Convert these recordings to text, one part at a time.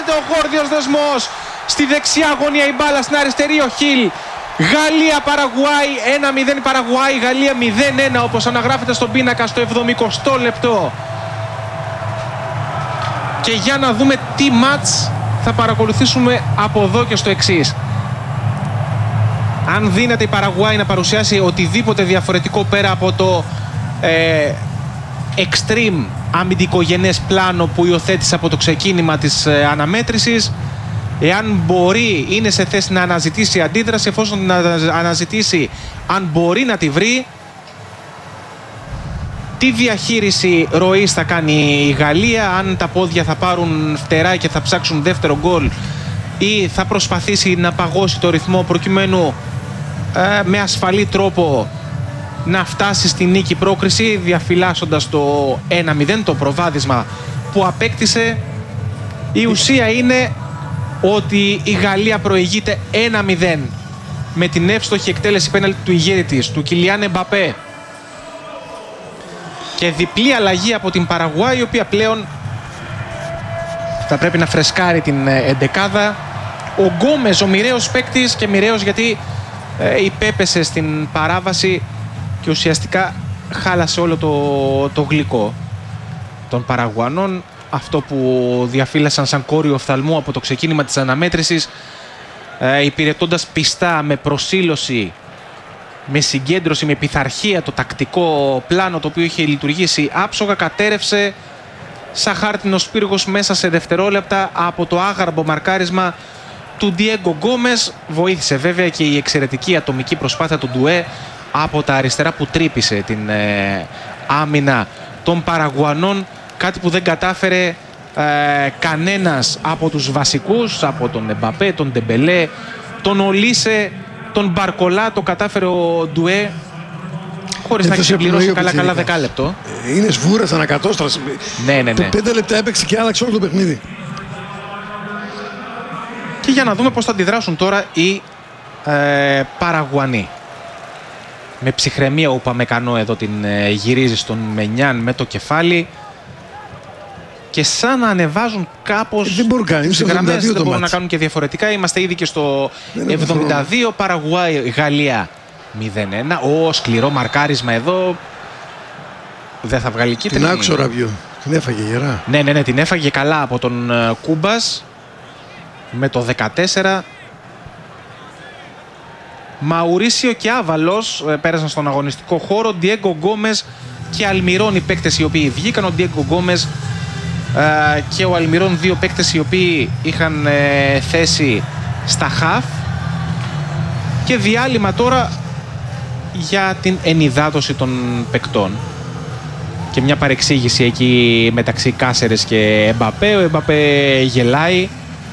γίνεται ο γόρδιος δεσμός. Στη δεξιά γωνία η μπάλα, στην αριστερή ο Χιλ. Γαλλία-Παραγουάη, 1-0 η Παραγουάη, Γαλλία 0-1 όπως αναγράφεται στον πίνακα στο 70ο λεπτό. Και για να δούμε τι μάτς θα παρακολουθήσουμε από εδώ και στο εξής. Αν δίνεται η Παραγουάη να παρουσιάσει οτιδήποτε διαφορετικό πέρα από το extreme αμυντικογενές πλάνο που υιοθέτησε από το ξεκίνημα της αναμέτρησης, εάν μπορεί, είναι σε θέση να αναζητήσει αντίδραση, εφόσον να αναζητήσει, αν μπορεί να τη βρει, τι διαχείριση ροής θα κάνει η Γαλλία, αν τα πόδια θα πάρουν φτερά και θα ψάξουν δεύτερο γκολ ή θα προσπαθήσει να παγώσει το ρυθμό προκειμένου με ασφαλή τρόπο να φτάσει στη νίκη πρόκριση, διαφυλάσσοντας το 1-0, το προβάδισμα που απέκτησε. Η ουσία είναι ότι η Γαλλία προηγείται 1-0 με την εύστοχη εκτέλεση πέναλτι του ηγέτη της, του Κιλιάν Εμπαπέ. Και διπλή αλλαγή από την Παραγουάη, η οποία πλέον θα πρέπει να φρεσκάρει την εντεκάδα. Ο Γκόμες, ο μοιραίος παίκτης, και μοιραίος γιατί υπέπεσε στην παράβαση και ουσιαστικά χάλασε όλο το γλυκό των Παραγουανών. Αυτό που διαφύλασαν σαν κόριο οφθαλμού από το ξεκίνημα της αναμέτρησης, υπηρετώντας πιστά, με προσήλωση, με συγκέντρωση, με πειθαρχία το τακτικό πλάνο το οποίο είχε λειτουργήσει άψογα, κατέρευσε σαν χάρτινος πύργος μέσα σε δευτερόλεπτα από το άγαρμπο μαρκάρισμα του Ντιέγκο Γκόμες. Βοήθησε βέβαια και η εξαιρετική ατομική προσπάθεια του Ντουέ από τα αριστερά που τρύπησε την άμυνα των Παραγουανών, κάτι που δεν κατάφερε κανένας από τους βασικούς, από τον Εμπαπέ, τον Ντεμπελέ, τον Ολίσε, τον Μπαρκολά. Το κατάφερε ο Ντουέ χωρίς να έχει συμπληρώσει καλά δεκάλεπτο. Είναι σβούρας ανακατόστραση. Ναι. 5 λεπτά έπαιξε και άλλαξε όλο το παιχνίδι. Και για να δούμε πώς θα αντιδράσουν τώρα οι Παραγουανοί. Με ψυχραιμία ο Παμεκανό εδώ την γυρίζει στον Μενιάν με το κεφάλι. Και σαν να ανεβάζουν κάπως δεν μπορούν τις γραμμές, δεν μπορούν να κάνουν και διαφορετικά. Είμαστε ήδη και στο 72, Παραγουάη, Γαλλία 0-1. Σκληρό μαρκάρισμα εδώ. Δεν θα βγάλει κίτρινη. Την άκουσα Ραβιό. Την έφαγε γερά. Ναι, την έφαγε καλά από τον Κούμπας με το 14. Μαουρίσιο και Άβαλος πέρασαν στον αγωνιστικό χώρο. Ντιέγκο Γκόμες και Αλμιρόν οι παίκτες οι οποίοι βγήκαν. Ο Ντιέγκο Γκόμες και ο Αλμιρόν, δύο παίκτες οι οποίοι είχαν θέση στα χαφ. Και διάλειμμα τώρα για την ενυδάτωση των παικτών. Και μια παρεξήγηση εκεί μεταξύ Κάσερες και Εμπαπέ. Ο Εμπαπέ γελάει.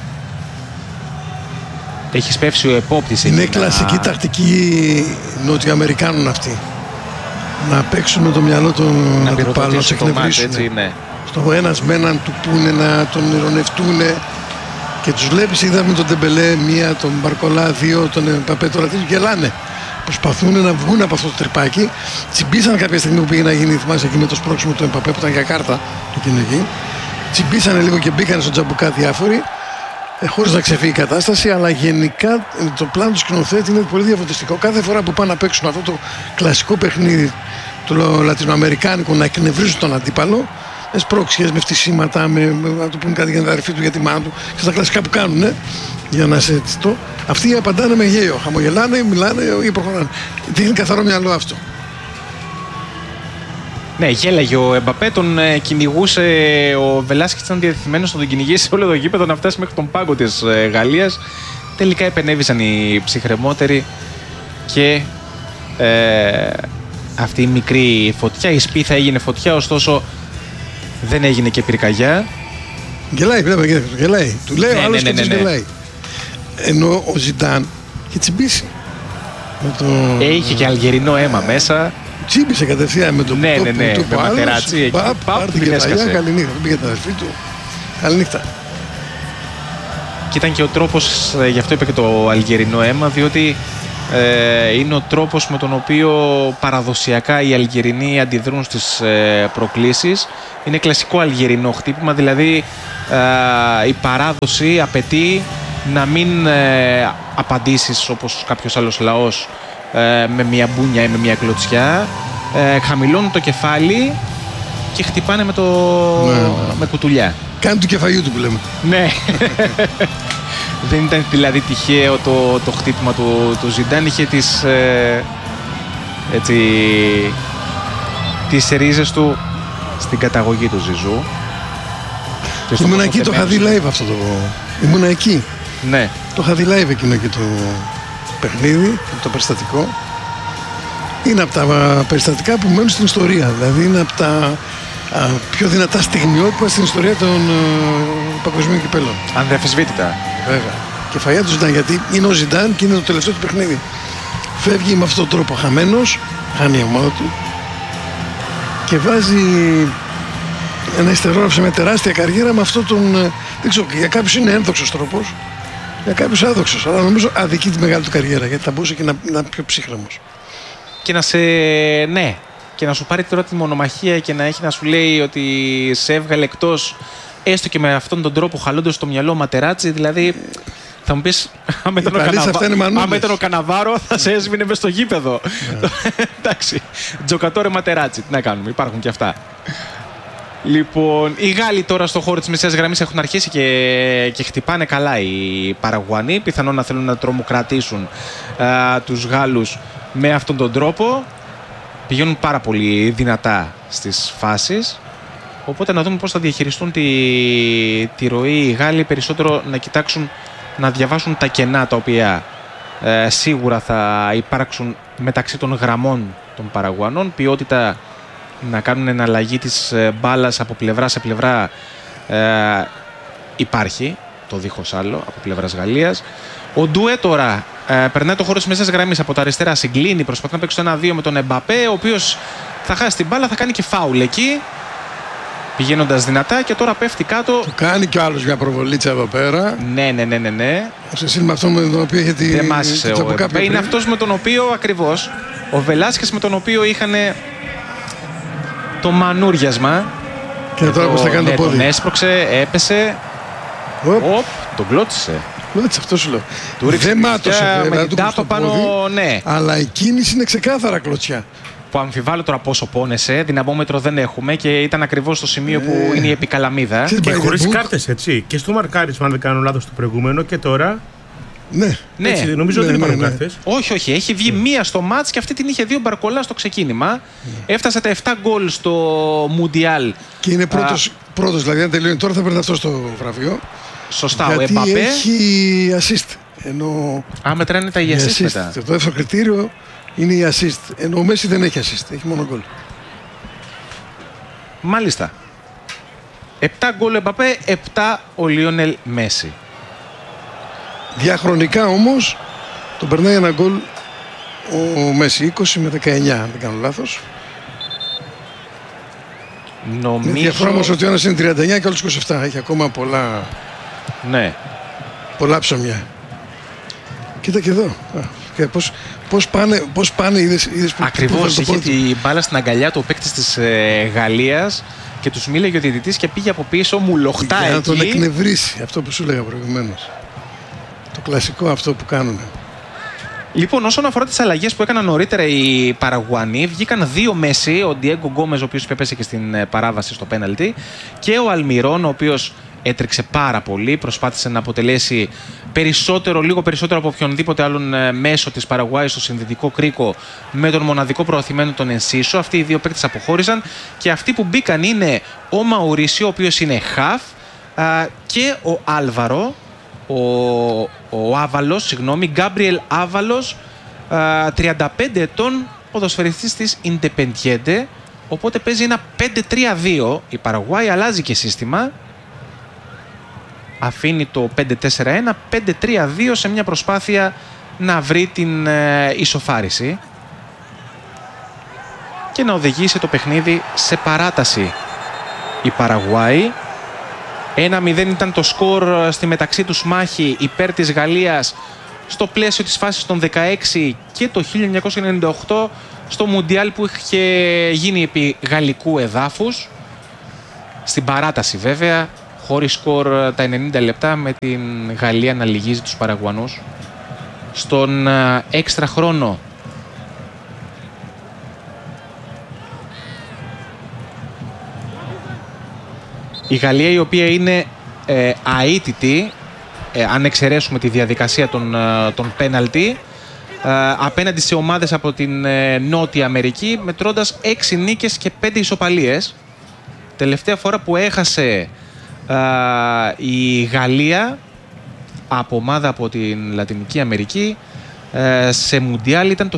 Έχει σπεύσει ο επόπτης. Είναι κλασική τακτική Νοτιοαμερικάνων αυτή. Να παίξουν με το μυαλό των αντιπάλων, να σε εκνευρίσουν. Στο ένας με έναν του πούνε, να τον ειρωνευτούν. Και τους βλέπεις, είδαμε τον Ντεμπελέ, μία, τον Μπαρκολά, δύο, τον Εμπαπέ, τώρα τι γελάνε. Προσπαθούν να βγουν από αυτό το τρυπάκι. Τσιμπήσαν κάποια στιγμή που πήγε να γίνει, θυμάσαι, εκεί με το σπρώξιμο του Εμπαπέ που ήταν για κάρτα εκείνο εκεί. Τσιμπήσανε λίγο και μπήκαν στο τζαμπουκά διάφοροι, χωρίς να ξεφύγει η κατάσταση, αλλά γενικά το πλάνο του σκηνοθέτη είναι πολύ διαφορετικό. Κάθε φορά που πάνε να παίξουν αυτό το κλασικό παιχνίδι του λατινοαμερικάνικου, να εκνευρίζουν τον αντίπαλο, με σπρώξιες, με φτυσίματα, να του πούν κάτι για την αδερφή του, για τη μάνα του, και στα κλασικά που κάνουν, για να σε το. Αυτοί απαντάνε με γέλιο. Χαμογελάνε, μιλάνε ή προχωράνε. Δείχνει καθαρό μυαλό αυτό. Ναι, γέλαγε ο Εμπαπέ, τον κυνηγούσε ο Βελάσκετς, ήταν διατεθειμένος να τον κυνηγήσει όλο το γήπεδο, να φτάσει μέχρι τον πάγκο της Γαλλίας. Τελικά επενέβησαν οι ψυχρεμότεροι και αυτή η μικρή φωτιά, η σπίθα έγινε φωτιά, ωστόσο δεν έγινε και πυρκαγιά. Γελάει, βλέπετε, γελάει. Του λέει ο άλλος και τους γελάει. Ενώ ο Ζιντάν είχε τσιμπήσει. Είχε και αλγερινό αίμα μέσα. Τσίμπησε κατευθείαν με τον τόπο του με ματεράτσι εκεί. Πάρ' την έσκασε. Καληνύχτα, πήγε την αδερφή του. Καληνύχτα. Και ήταν και ο τρόπος, γι' αυτό είπε και το αλγερινό αίμα, διότι Είναι ο τρόπος με τον οποίο παραδοσιακά οι Αλγερινοί αντιδρούν στις προκλήσεις. Είναι κλασικό αλγερινό χτύπημα, δηλαδή η παράδοση απαιτεί να μην απαντήσεις όπως κάποιος άλλος λαός με μια μπούνια ή με μια κλωτσιά. Χαμηλώνουν το κεφάλι και χτυπάνε με κουτουλιά. Κάνει του κεφαλιού του που λέμε. Ναι. Δεν ήταν δηλαδή τυχαίο το χτύπημα του Ζιντάν. Είχε τις ρίζες του στην καταγωγή του Ζιζού. Ήμουν εκεί, το είχα δει live αυτό το... Ήμουν εκεί. Ναι. Το είχα δει live εκείνο και το παιχνίδι, το περιστατικό. Είναι από τα περιστατικά που μένουν στην ιστορία. Δηλαδή είναι από τα πιο δυνατά στιγμιότυπα στην ιστορία των παγκοσμίων κυπέλων. Ανδιαφεσβήτητα. Βέβαια. Κεφαλιά του Ζιντάν, γιατί είναι ο Ζιντάν και είναι το τελευταίο του παιχνίδι. Φεύγει με αυτόν τον τρόπο χαμένος, χάνει η ομάδα του και βάζει ένα ιστερόγραψε με τεράστια καριέρα με αυτόν τον. Δεν ξέρω, για κάποιους είναι ένδοξος τρόπος, για κάποιους άδοξος. Αλλά νομίζω αδικεί τη μεγάλη του καριέρα, γιατί θα μπορούσε και να είναι πιο ψύχρεμος. Και να ναι, και να σου πάρει τώρα τη μονομαχία και να έχει να σου λέει ότι σε έβγαλε εκτός, έστω και με αυτόν τον τρόπο, χαλώντας το μυαλό Ματεράτσι. Δηλαδή θα μου πεις, άμα ήταν ο Καναβάρο θα σε έσβηνε μες στο γήπεδο. Εντάξει, Τζοκατόρε Ματεράτσι, τι να κάνουμε, υπάρχουν και αυτά. Λοιπόν, οι Γάλλοι τώρα στο χώρο της μεσαίας γραμμής έχουν αρχίσει και χτυπάνε καλά οι Παραγουανοί. Πιθανόν να θέλουν να τρομοκρατήσουν τους Γάλλους με αυτόν τον τρόπο. Πηγαίνουν πάρα πολύ δυνατά στις φάσεις. Οπότε να δούμε πώς θα διαχειριστούν τη ροή οι Γάλλοι. Περισσότερο να κοιτάξουν να διαβάσουν τα κενά τα οποία σίγουρα θα υπάρξουν μεταξύ των γραμμών των Παραγουανών. Ποιότητα να κάνουν εναλλαγή της μπάλας από πλευρά σε πλευρά υπάρχει, το δίχως άλλο, από πλευράς Γαλλίας. Ο Ντουέ τώρα περνάει το χώρο της μεσαίας γραμμής από τα αριστερά, συγκλίνει, προσπαθεί να παίξει το 1-2 με τον Εμπαπέ, ο οποίος θα χάσει την μπάλα, θα κάνει και φάουλ εκεί, πηγαίνοντας δυνατά και τώρα πέφτει κάτω. Του κάνει κι άλλος μια προβολίτσα εδώ πέρα. Ναι. Σε σύν με αυτό με τον οποίο είχε τη... Δεν μάσησε ο Εμπαπέ, είναι αυτός με τον οποίο ακριβώς, ο Βελάσκες με τον οποίο είχαν το μανούριασμα. Και τώρα πώς θα κάνει το πόδι. Τον έσπρωξε, έπεσε. Τον κλώτσισε. Αυτό σου λέω. Δεν μάτωσε με την τάπα πάνω, ναι. Αλλά η κίνηση είναι ξεκάθαρα κλωτσιά. Που αμφιβάλλω τώρα πόσο πόνεσε. Δυναμόμετρο δεν έχουμε και ήταν ακριβώς στο σημείο που είναι η επικαλαμίδα. Και χωρίς κάρτες, έτσι. Και στο μαρκάρισμα, αν δεν κάνω λάθος, το προηγούμενο και τώρα. Ναι. Έτσι, νομίζω ότι δεν υπάρχουν κάρτες. Όχι. Έχει βγει μία στο μάτς και αυτή την είχε 2 Μπαρκολά στο ξεκίνημα. Έφτασε τα 7 γκολ στο Μουντιάλ. Και είναι πρώτος, δηλαδή αν τελειώνει τώρα θα παίρνει αυτό στο βραβείο. Σωστά, γιατί ο Εμπαπέ έχει assist. Ενώ μετράνε τα assist μετά. Το δεύτερο κριτήριο είναι η assist. Ενώ ο Μέση δεν έχει assist, έχει μόνο γκολ. Μάλιστα. 7 γκολ ο Εμπαπέ, 7 ο Λιόνελ Μέση. Διαχρονικά όμως τον περνάει ένα γκολ ο Μέση, 20 με 19 αν δεν κάνω λάθος. Νομίζω... Είναι διαφορά όμως ότι ο ένας είναι 39 και ο άλλος 27. Έχει ακόμα πολλά... Ναι. Πολλά ψωμιά. Κοίτα και εδώ. Και πώς πάνε είδες που... Ακριβώς, είχε την μπάλα στην αγκαλιά του ο παίκτης της Γαλλίας και τους μίλαγε ο διαιτητής και πήγε από πίσω, μουλοχτά εκεί. Για να τον εκνευρίσει, αυτό που σου έλεγα προηγουμένως. Το κλασικό αυτό που κάνουν. Λοιπόν, όσον αφορά τις αλλαγές που έκαναν νωρίτερα οι Παραγουανοί, βγήκαν 2 Μέση, ο Ντιέγκο Γκόμεζ, ο οποίος πέπεσε και στην παράβαση στο πέναλτι, και ο Αλμιρόν, ο οποίος έτρεξε πάρα πολύ, προσπάθησε να αποτελέσει λίγο περισσότερο από οποιονδήποτε άλλον μέσο της Παραγουάη στο συνδετικό κρίκο με τον μοναδικό προωθημένο τον Ενσίσο. Αυτοί οι 2 παίκτες αποχώρησαν και αυτοί που μπήκαν είναι ο Μαουρίσιο, ο οποίος είναι χαφ, και ο Άλβαρο, ο Άβαλος, συγγνώμη, Γκάμπριελ Άβαλος, 35 ετών, ποδοσφαιριστής της Independiente. Οπότε παίζει ένα 5-3-2. Η Παραγουάη αλλάζει και σύστημα. Αφήνει το 5-4-1, 5-3-2 σε μια προσπάθεια να βρει την ισοφάριση και να οδηγήσει το παιχνίδι σε παράταση. Η Παραγουάη 1-0 ήταν το σκορ στη μεταξύ τους μάχη υπέρ της Γαλλίας στο πλαίσιο της φάσης των 16 και το 1998 στο Μουντιάλ που είχε γίνει επί γαλλικού εδάφους. Στην παράταση βέβαια, χωρίς σκορ τα 90 λεπτά, με την Γαλλία να λυγίζει τους Παραγουανούς. Στον έξτρα χρόνο η Γαλλία, η οποία είναι αίτητη, αν εξαιρέσουμε τη διαδικασία των πέναλτι, απέναντι σε ομάδες από την Νότια Αμερική, μετρώντας 6 νίκες και 5 ισοπαλίες. Τελευταία φορά που έχασε η Γαλλία από ομάδα από την Λατινική Αμερική σε Μουντιάλ ήταν το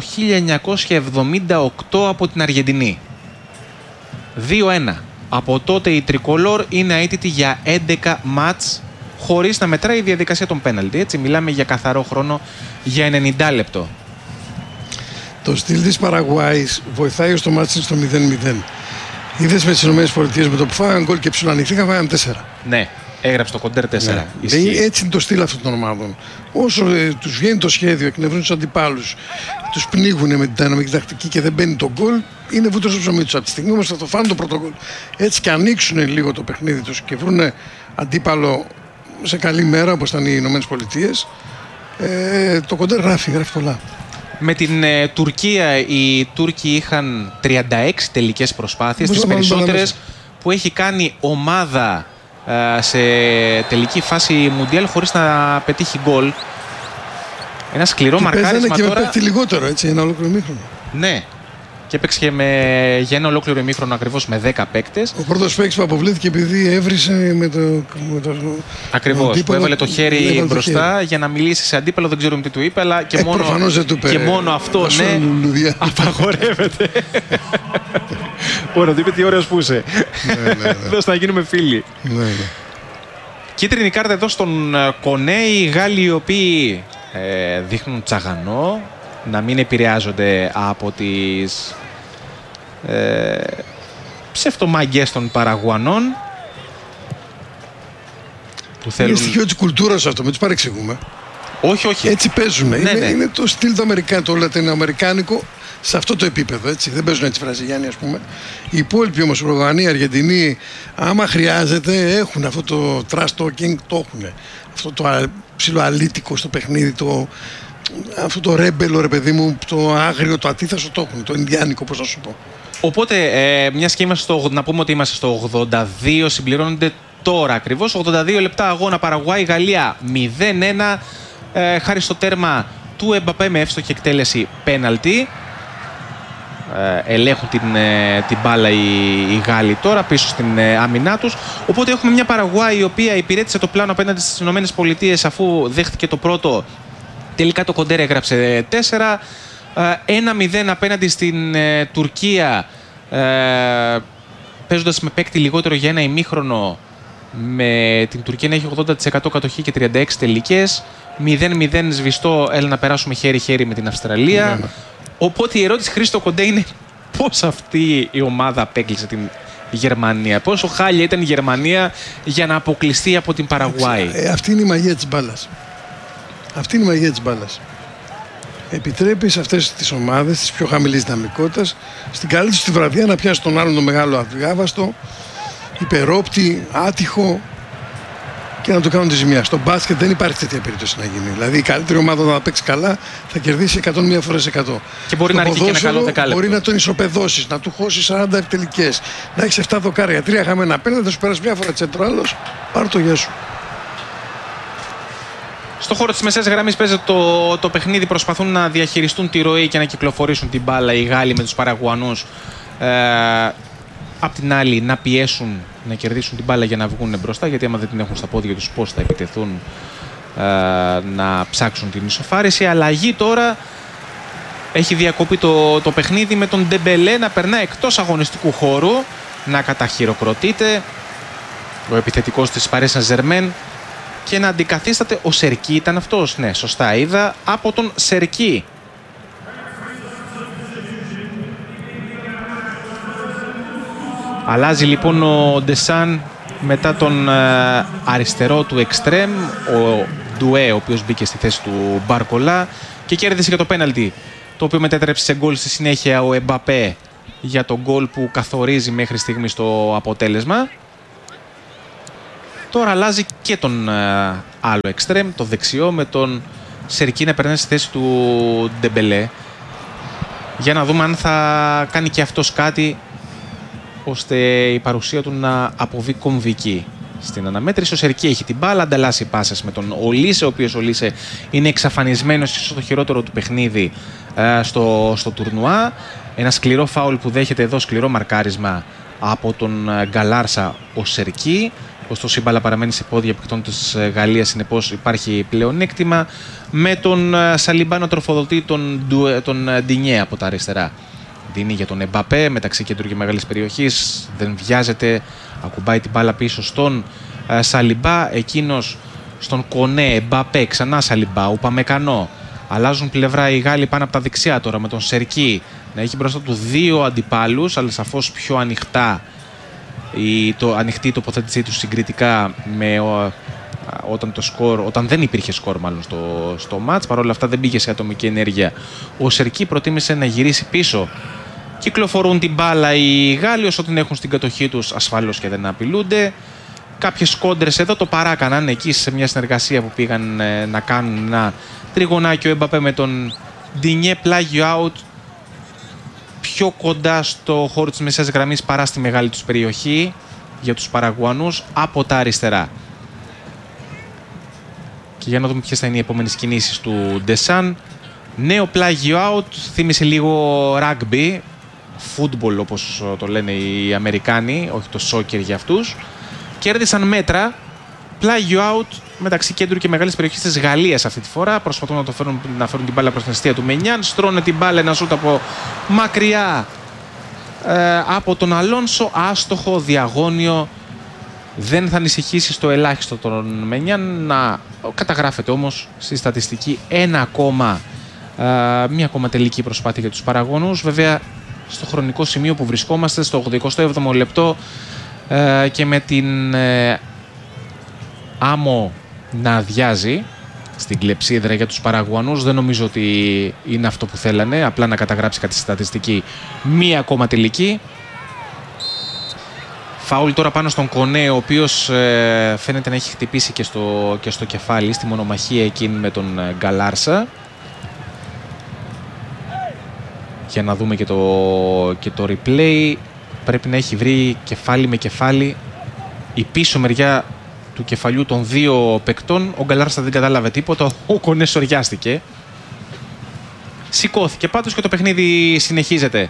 1978 από την Αργεντινή. 2-1. Από τότε η Τρικολόρ είναι αίτητη για 11 μάτς χωρίς να μετράει η διαδικασία των πέναλτι. Έτσι μιλάμε για καθαρό χρόνο για 90 λεπτό. Το στυλ της Παραγουάης βοηθάει στο μάτς στο 0-0. Είδες με τις ΗΠΑ με το που φάγαν γκολ και ψιλοανοιχθήκαν, φάγαν 4. Ναι, έγραψε το κοντέρ 4. Ναι. Έτσι είναι το στυλ αυτών των ομάδων. Όσο τους βγαίνει το σχέδιο, εκνευρούν τους αντιπάλους, τους πνίγουν με την δυναμική τακτική και δεν μπαίνει το γκολ, είναι βούτο στο ψωμί τους. Από τη στιγμή όμως θα το φάνε το πρώτο γκολ. Έτσι και ανοίξουν λίγο το παιχνίδι τους και βρουν αντίπαλο σε καλή μέρα όπως ήταν οι ΗΠΑ, το κοντέρ γράφει πολλά. Με την Τουρκία οι Τούρκοι είχαν 36 τελικές προσπάθειες, τις περισσότερες που έχει κάνει ομάδα σε τελική φάση Μουντιάλ χωρίς να πετύχει γκολ. Ένα σκληρό μαρκάρισμα και τώρα. Και παίχτη λιγότερο, έτσι, ένα ολόκληρο ημίχρονο. Ναι. Και έπαιξε και για ένα ολόκληρο ημίχρονο ακριβώς με 10 παίκτες. Ο πρώτος παίκτης που αποβλήθηκε επειδή έβρισε με το ακριβώς, που έβαλε το χέρι μπροστά για να μιλήσει σε αντίπαλο, δεν ξέρουμε τι του είπε, αλλά και, μόνο αυτό, ναι, απαγορεύεται. Ωραία, του είπε τι ωραίος που είσαι. Δώστε να γίνουμε φίλοι. Κίτρινη κάρτα εδώ στον Κονέ. Οι Γάλλοι οι οποίοι δείχνουν τσαγανό, να μην επηρεάζονται από τις ψευτομάγκες των Παραγουανών. Είναι στοιχείο της κουλτούρας αυτό, μην τους παρεξηγούμε. Όχι. Έτσι παίζουν. Ναι, είναι το στυλ το Αμερικάνικο, το λατινοαμερικάνικο σε αυτό το επίπεδο. Έτσι. Δεν παίζουν έτσι Βραζιλιάνοι, ας πούμε. Οι υπόλοιποι όμως, Ουρουγανοί, Αργεντινοί, άμα χρειάζεται, έχουν αυτό το trash talking, το έχουν. Αυτό το ψιλοαλίτικο στο παιχνίδι, αυτό το ρέμπελο, ρε παιδί μου, το άγριο, το ατίθασο το έχουν, το Ινδιάνικο, πώς να σου πω. Οπότε, μιας και να πούμε ότι είμαστε στο 82, συμπληρώνονται τώρα ακριβώς 82 λεπτά αγώνα Παραγουάη-Γαλλία 0-1, χάρη στο τέρμα του Εμπαπέ με εύστοχη εκτέλεση πέναλτι. Ελέγχουν την μπάλα οι Γάλλοι τώρα πίσω στην άμυνά τους. Οπότε έχουμε μια Παραγουάη η οποία υπηρέτησε το πλάνο απέναντι στις ΗΠΑ αφού δέχτηκε το πρώτο. Τελικά το κοντέρ έγραψε 4. 1-0 απέναντι στην Τουρκία, παίζοντας με παίκτη λιγότερο για ένα ημίχρονο, με την Τουρκία να έχει 80% κατοχή και 36 τελικές. 0-0 σβηστό, έλα να περάσουμε χέρι-χέρι με την Αυστραλία. Οπότε η ερώτηση, Χρήστο Κοντέ, είναι πώς αυτή η ομάδα απέκλεισε την Γερμανία. Πόσο χάλια ήταν η Γερμανία για να αποκλειστεί από την Παραγουάη. Αυτή είναι η μαγεία της μπάλας. Αυτή είναι η μαγεία της μπάλας. Επιτρέπει σε αυτές τις ομάδες της πιο χαμηλής δυναμικότητας στην καλή τους τη βραδιά να πιάσει τον άλλον το μεγάλο αδιάβαστο, υπερόπτη, άτυχο και να το κάνουν τη ζημιά. Στο μπάσκετ δεν υπάρχει τέτοια περίπτωση να γίνει. Δηλαδή η καλύτερη ομάδα να παίξει καλά θα κερδίσει 101 φορές 100. Και μπορεί να ρίξει και ένα καλό δεκάλεπτο. Μπορεί να τον ισοπεδώσεις, να του χώσει 40 επιτελικές, να έχει 7 δοκάρια, 3 χαμένα πέναλτι, θα σου περάσει μια φορά τσέντρο άλλος, πάρ' το γεια σου. Στο χώρο της μεσαίας γραμμής παίζεται το παιχνίδι. Προσπαθούν να διαχειριστούν τη ροή και να κυκλοφορήσουν την μπάλα οι Γάλλοι με τους Παραγουανούς. Απ' την άλλη να πιέσουν, να κερδίσουν την μπάλα για να βγουν μπροστά. Γιατί άμα δεν την έχουν στα πόδια τους, πώς θα επιτεθούν να ψάξουν την ισοφάριση. Αλλαγή τώρα. Έχει διακοπεί το παιχνίδι με τον Ντεμπελέ να περνάει εκτός αγωνιστικού χώρου, να καταχειροκροτείται ο επιθετικός της Paris Saint-Germain και να αντικαθίσταται ο Σερκί. Ήταν αυτός, ναι, σωστά είδα, από τον Σερκί. Αλλάζει λοιπόν ο Ντεσάν μετά τον αριστερό του εξτρέμ. Ο Ντουέ, ο οποίος μπήκε στη θέση του Μπαρκολά και κέρδισε και το πέναλτι, το οποίο μετέτρεψε σε γκολ στη συνέχεια ο Εμπαπέ για το γκολ που καθορίζει μέχρι στιγμή το αποτέλεσμα. Τώρα αλλάζει και τον άλλο εξτρέμ, το δεξιό, με τον Σερκί να περνάει στη θέση του Ντεμπελέ, για να δούμε αν θα κάνει και αυτός κάτι ώστε η παρουσία του να αποβεί κομβική στην αναμέτρηση. Ο Σερκί έχει την μπάλα, ανταλλάσσει πάσες με τον Ολίσε, ο οποίος Ολίσε είναι εξαφανισμένος στο χειρότερο του παιχνίδι στο τουρνουά. Ένα σκληρό φάουλ που δέχεται εδώ, σκληρό μαρκάρισμα από τον Γκαλάρσα ο Σερκί. Ωστόσο η μπάλα παραμένει σε πόδια παικτών της Γαλλίας, συνεπώς υπάρχει πλεονέκτημα, με τον Σαλιμπά να τροφοδοτεί τον Ντινιέ από τα αριστερά. Δίνει για τον Εμπαπέ μεταξύ κέντρου και μεγάλης περιοχής, δεν βιάζεται, ακουμπάει την μπάλα πίσω στον Σαλιμπά, εκείνος στον Κονέ, Εμπαπέ, ξανά Σαλιμπά, Ουπαμεκανό. Αλλάζουν πλευρά οι Γάλλοι πάνω από τα δεξιά τώρα, με τον Σερκί να έχει μπροστά του δύο αντιπάλους, αλλά σαφώς πιο ανοιχτή η τοποθέτησή του συγκριτικά με όταν δεν υπήρχε σκορ μάλλον στο μάτς. Παρ' όλα αυτά δεν πήγε σε ατομική ενέργεια. Ο Σερκί προτίμησε να γυρίσει πίσω. Κυκλοφορούν την μπάλα οι Γάλλοι όσο την έχουν στην κατοχή τους, ασφαλώς και δεν απειλούνται. Κάποιες κόντρες εδώ το παράκαναν εκεί σε μια συνεργασία που πήγαν να κάνουν ένα τριγωνάκι ο Εμπαπέ με τον Ντινιέ, πλάγιο out πιο κοντά στο χώρο της μεσαίας γραμμής παρά στη μεγάλη τους περιοχή για τους Παραγουανούς από τα αριστερά. Και για να δούμε ποιες θα είναι οι επόμενες κινήσεις του Ντεσάν. Νέο πλάγιο out, θύμισε λίγο rugby, football όπως το λένε οι Αμερικάνοι, όχι το soccer για αυτούς. Κέρδισαν μέτρα, πλάγιο out μεταξύ κέντρου και μεγάλης περιοχής της Γαλλίας αυτή τη φορά. Προσπαθούν να φέρουν την μπάλα προς την αιστεία του Μενιάν. Στρώνε την μπάλα, ένα σούτ από μακριά από τον Αλόνσο. Άστοχο, διαγώνιο. Δεν θα ανησυχήσει στο ελάχιστο τον Μενιάν. Να καταγράφεται όμως στη στατιστική μία ακόμα τελική προσπάθεια για τους Παραγωνούς. Βέβαια στο χρονικό σημείο που βρισκόμαστε, στο 87ο λεπτό, και με την άμμο να αδειάζει στην κλεψίδρα για τους Παραγουανούς, δεν νομίζω ότι είναι αυτό που θέλανε, απλά να καταγράψει κάτι στη στατιστική. Μία ακόμα τελική. Φάουλ τώρα πάνω στον Κονέ, ο οποίος φαίνεται να έχει χτυπήσει και στο κεφάλι, στη μονομαχία εκείνη με τον Γκαλάρσα. Για να δούμε και το replay. Πρέπει να έχει βρει κεφάλι με κεφάλι η πίσω μεριά του κεφαλιού των δύο παικτών. Ο Γκαλάρσα δεν κατάλαβε τίποτα, ο Κονέ σοριάστηκε. Σηκώθηκε πάντως και το παιχνίδι συνεχίζεται.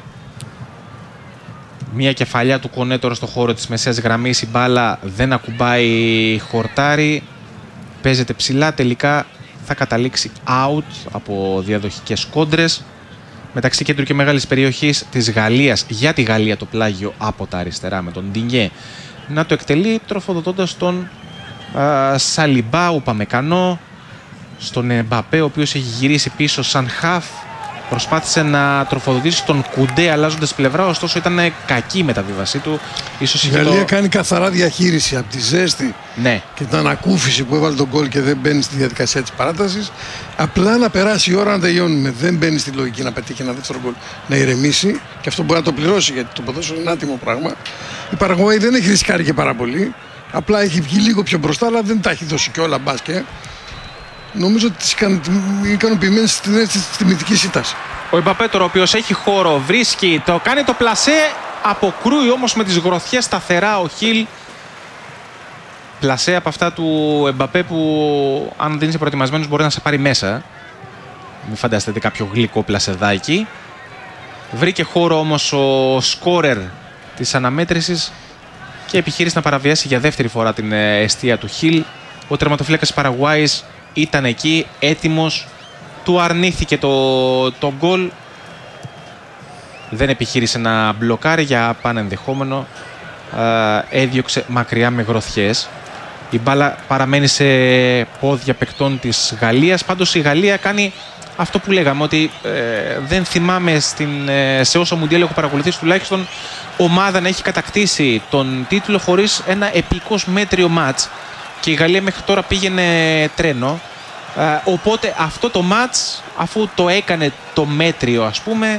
Μια κεφαλιά του Κονέ τώρα στο χώρο της μεσαίας γραμμής, η μπάλα δεν ακουμπάει χορτάρι, παίζεται ψηλά, τελικά θα καταλήξει out από διαδοχικές κόντρες. Μεταξύ κέντρου και μεγάλης περιοχής της Γαλλίας, για τη Γαλλία το πλάγιο από τα αριστερά με τον Ντινιέ να το εκτελεί, τροφοδοτώντας τον Σαλιμπά, Ουπαμεκανό, στον Εμπαπέ, ο οποίος έχει γυρίσει πίσω σαν χαφ. Προσπάθησε να τροφοδοτήσει τον Κουντέ αλλάζοντας πλευρά, ωστόσο ήταν κακή η μεταβίβασή του. Ίσως η Γαλλία κάνει καθαρά διαχείριση από τη ζέστη, ναι, και την ανακούφιση που έβαλε τον γκολ και δεν μπαίνει στη διαδικασία της παράτασης. Απλά να περάσει η ώρα να τελειώνουμε. Δεν μπαίνει στη λογική να πετύχει ένα δεύτερο γκολ, να ηρεμήσει, και αυτό μπορεί να το πληρώσει, γιατί το ποδόσφαιρο είναι άτιμο πράγμα. Η Παραγουάη δεν έχει ρισκάρει και πάρα πολύ. Απλά έχει βγει λίγο πιο μπροστά, αλλά δεν τα έχει δώσει και όλα μπάσκετ. Νομίζω ότι είναι ικανοποιημένοι στη μυθική σύνταση. Ο Εμπαπέ τώρα, ο οποίος έχει χώρο, βρίσκει, το κάνει το πλασέ, αποκρούει όμως με τις γροθιές σταθερά ο Χιλ. Πλασέ από αυτά του Εμπαπέ που αν δεν είσαι προετοιμασμένος μπορεί να σε πάρει μέσα. Μην φανταστείτε κάποιο γλυκό πλασεδάκι. Βρήκε χώρο όμως ο σκόρερ της αναμέτρησης και επιχείρησε να παραβιάσει για δεύτερη φορά την εστία του Χιλ. Ο τερματοφύλακας της Παραγουάης ήταν εκεί, έτοιμος, του αρνήθηκε το γκολ. Δεν επιχείρησε να μπλοκάρει για πανενδεχόμενο. Έδιωξε μακριά με γροθιές. Η μπάλα παραμένει σε πόδια παικτών της Γαλλίας. Πάντως η Γαλλία κάνει αυτό που λέγαμε, ότι δεν θυμάμαι σε όσα Μουντιάλ έχω παρακολουθήσει τουλάχιστον ομάδα να έχει κατακτήσει τον τίτλο χωρίς ένα επικός μέτριο μάτς. Και η Γαλλία μέχρι τώρα πήγαινε τρένο. Οπότε αυτό το μάτς, αφού το έκανε το μέτριο ας πούμε,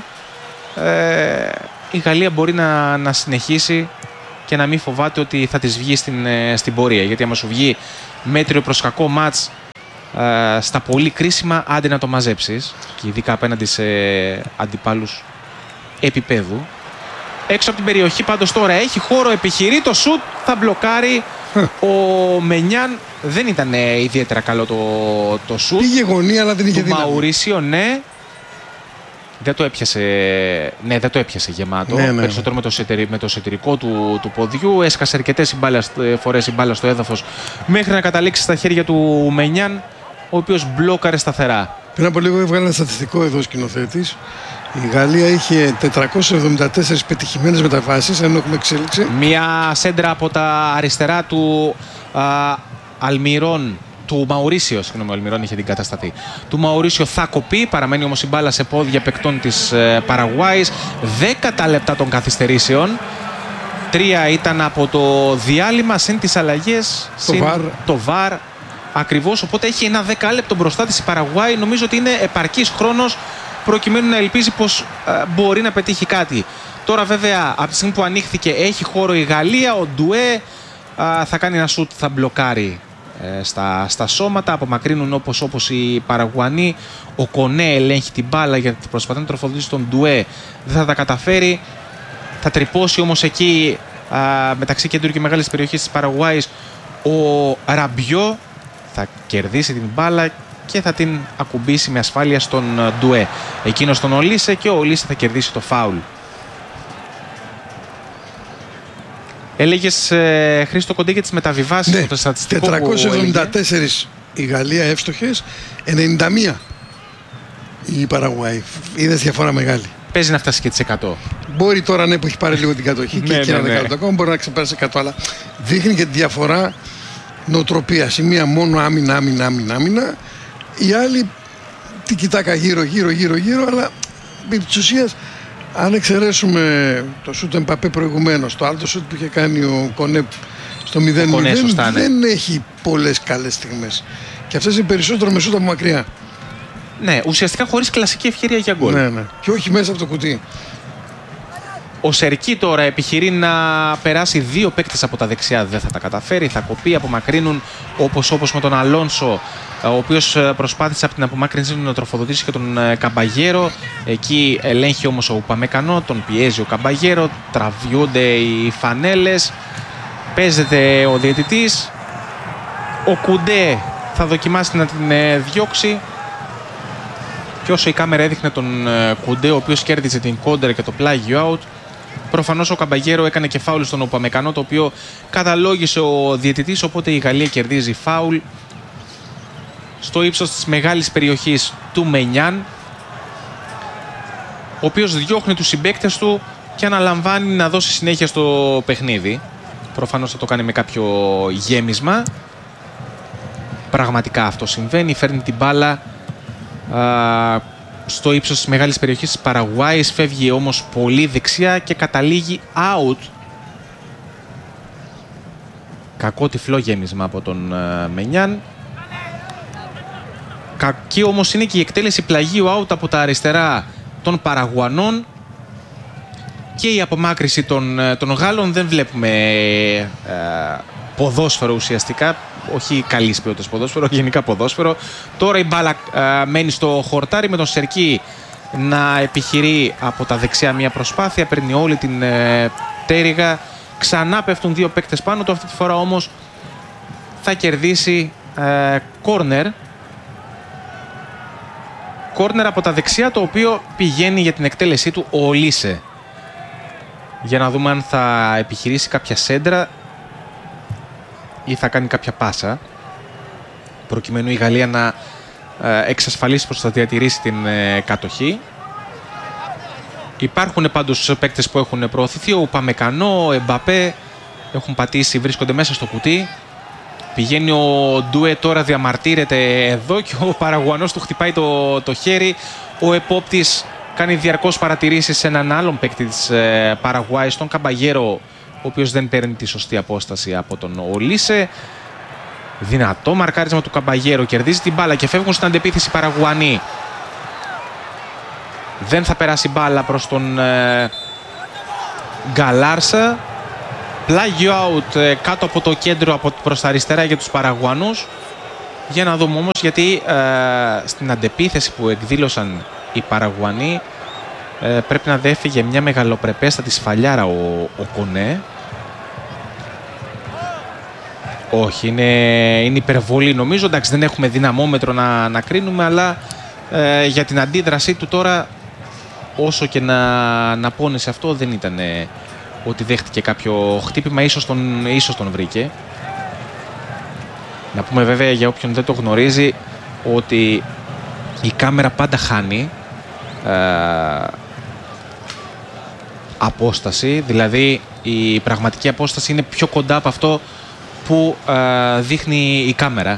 η Γαλλία μπορεί να συνεχίσει και να μην φοβάται ότι θα της βγει στην πορεία. Γιατί άμα σου βγει μέτριο προς κακό μάτς στα πολύ κρίσιμα, άντε να το μαζέψεις, και ειδικά απέναντι σε αντιπάλους επίπεδου. Έξω από την περιοχή πάντως τώρα έχει χώρο, επιχειρεί το σουτ, θα μπλοκάρει ο Μενιάν. Δεν ήταν ιδιαίτερα καλό το σουτ. Πήγε γωνία, αλλά δεν είχε δύναμη. Μαουρίσιο, ναι. Δεν το έπιασε γεμάτο. Ναι. Περισσότερο με το εσωτερικό του ποδιού. Έσκασε αρκετές φορές η μπάλα στο έδαφος μέχρι να καταλήξει στα χέρια του Μενιάν, ο οποίος μπλόκαρε σταθερά. Πριν από λίγο έβγαλε ένα στατιστικό εδώ ο σκηνοθέτης. Η Γαλλία είχε 474 πετυχημένες μεταβάσεις, ενώ έχουμε εξέλιξη. Μία σέντρα από τα αριστερά του Αλμιρόν, του Μαουρίσιο, συγγνώμη, ο Αλμιρόν είχε την κατασταθεί. Του Μαουρίσιο θα κοπεί, παραμένει όμως η μπάλα σε πόδια παικτών της Παραγουάης. 10 λεπτά των καθυστερήσεων. 3 ήταν από το διάλειμμα, συν τις αλλαγές, συν το VAR. Ακριβώς, οπότε έχει ένα 10 λεπτό μπροστά της η Παραγουάη. Νομίζω ότι είναι επαρκής χρόνος προκειμένου να ελπίζει πως μπορεί να πετύχει κάτι. Τώρα βέβαια από τη στιγμή που ανοίχθηκε έχει χώρο η Γαλλία, ο Ντουέ θα κάνει ένα σουτ, θα μπλοκάρει στα σώματα, απομακρύνουν όπως οι Παραγουανοί. Ο Κονέ ελέγχει την μπάλα γιατί προσπαθεί να τροφοδοτήσει τον Ντουέ, δεν θα τα καταφέρει. Θα τρυπώσει όμως εκεί μεταξύ κέντρου και μεγάλης περιοχής της Παραγουάης ο Ραμπιό, θα κερδίσει την μπάλα και θα την ακουμπήσει με ασφάλεια στον Ντουέ. Εκείνος τον Ολίσε και ο Ολίσε θα κερδίσει το φάουλ. Έλεγες, Χρήστο Κοντέ, για τις μεταβιβάσεις, ναι, το στατιστικό 474 η Γαλλία εύστοχες, 91 η Παραγουάη. Είδες διαφορά μεγάλη. Παίζει να φτάσει και τις 100. Μπορεί τώρα που έχει πάρει λίγο την κατοχή και εκεί ένα 100 ακόμα μπορεί να ξεπεράσει 100, αλλά δείχνει και τη διαφορά νοοτροπίας. Η μία μόνο άμυνα, η άλλη την κοιτάκα γύρω, αλλά επί της ουσίας, αν εξαιρέσουμε το σούτ Εμπαπέ προηγουμένως, το άλλο σούτ που είχε κάνει ο Κονέ στο 0-0, δεν έχει πολλές καλές στιγμές. Και αυτές είναι περισσότερο με σούτ από μακριά. Ναι, ουσιαστικά χωρίς κλασική ευκαιρία για γκολ. Ναι. Και όχι μέσα από το κουτί. Ο Σερκί τώρα επιχειρεί να περάσει 2 παίκτες από τα δεξιά, δεν θα τα καταφέρει, θα κοπεί, απομακρύνουν όπως με τον Αλόνσο, ο οποίος προσπάθησε από την απομάκρυνση να τροφοδοτήσει και τον Καμπαγέρο. Εκεί ελέγχει όμως ο Ουπαμεκανό, τον πιέζει ο Καμπαγέρο, τραβιούνται οι φανέλες, παίζεται ο διαιτητής. Ο Κουντέ θα δοκιμάσει να την διώξει. Και όσο η κάμερα έδειχνε τον Κουντέ, ο οποίος κέρδισε την κόντρα και το πλάγιο out, προφανώς ο Καμπαγέρο έκανε και φάουλ στον Ουπαμεκανό, το οποίο καταλόγησε ο διαιτητής, οπότε η Γαλλία κερδίζει φάουλ στο ύψος της μεγάλης περιοχής του Μενιάν, ο οποίος διώχνει τους συμπαίκτες του και αναλαμβάνει να δώσει συνέχεια στο παιχνίδι. Προφανώς θα το κάνει με κάποιο γέμισμα. Πραγματικά αυτό συμβαίνει, φέρνει την μπάλα στο ύψος της μεγάλης περιοχής της Παραγουάης, φεύγει όμως πολύ δεξιά και καταλήγει out. Κακό τυφλό γέμισμα από τον Μενιάν. Κακή όμως είναι και η εκτέλεση πλαγίου out από τα αριστερά των Παραγουανών και η απομάκρυση των Γάλλων. Δεν βλέπουμε ποδόσφαιρο ουσιαστικά, όχι καλής ποιότητας ποδόσφαιρο, γενικά ποδόσφαιρο. Τώρα η μπάλα μένει στο χορτάρι με τον Σερκί να επιχειρεί από τα δεξιά μια προσπάθεια, παίρνει όλη την τέριγα, ξανά πέφτουν 2 παίκτες πάνω του, αυτή τη φορά όμως θα κερδίσει κόρνερ. Κόρνερ από τα δεξιά, το οποίο πηγαίνει για την εκτέλεσή του ο Ολίσε. Για να δούμε αν θα επιχειρήσει κάποια σέντρα ή θα κάνει κάποια πάσα, προκειμένου η Γαλλία να εξασφαλίσει πως θα διατηρήσει την κατοχή. Υπάρχουν πάντως παίκτες που έχουν προωθηθεί, ο Ουπαμεκανό, ο Εμπαπέ έχουν πατήσει, βρίσκονται μέσα στο κουτί. Πηγαίνει ο Ντουέ τώρα, διαμαρτύρεται εδώ και ο Παραγουανός του χτυπάει το χέρι. Ο επόπτης κάνει διαρκώς παρατηρήσεις σε έναν άλλον παίκτη της Παραγουάης, τον Καμπαγέρο, ο οποίος δεν παίρνει τη σωστή απόσταση από τον Ολίσε. Δυνατό μαρκάρισμα του Καμπαγέρο. Κερδίζει την μπάλα και φεύγουν στην αντεπίθεση οι Παραγουανοί. Δεν θα περάσει μπάλα προς τον Γκαλάρσα. Πλάγιο out κάτω από το κέντρο προς τα αριστερά για τους Παραγουανούς. Για να δούμε όμως, γιατί στην αντεπίθεση που εκδήλωσαν οι Παραγουανοί πρέπει να δέφυγε μια μεγαλοπρεπέστατη σφαλιάρα ο Κονέ. Όχι, είναι υπερβολή νομίζω. Εντάξει, δεν έχουμε δυναμόμετρο να κρίνουμε, αλλά για την αντίδρασή του τώρα, όσο και να πόνεσε αυτό, δεν ήταν ότι δέχτηκε κάποιο χτύπημα. Ίσως τον βρήκε. Να πούμε βέβαια, για όποιον δεν το γνωρίζει, ότι η κάμερα πάντα χάνει απόσταση. Δηλαδή η πραγματική απόσταση είναι πιο κοντά από αυτό που δείχνει η κάμερα.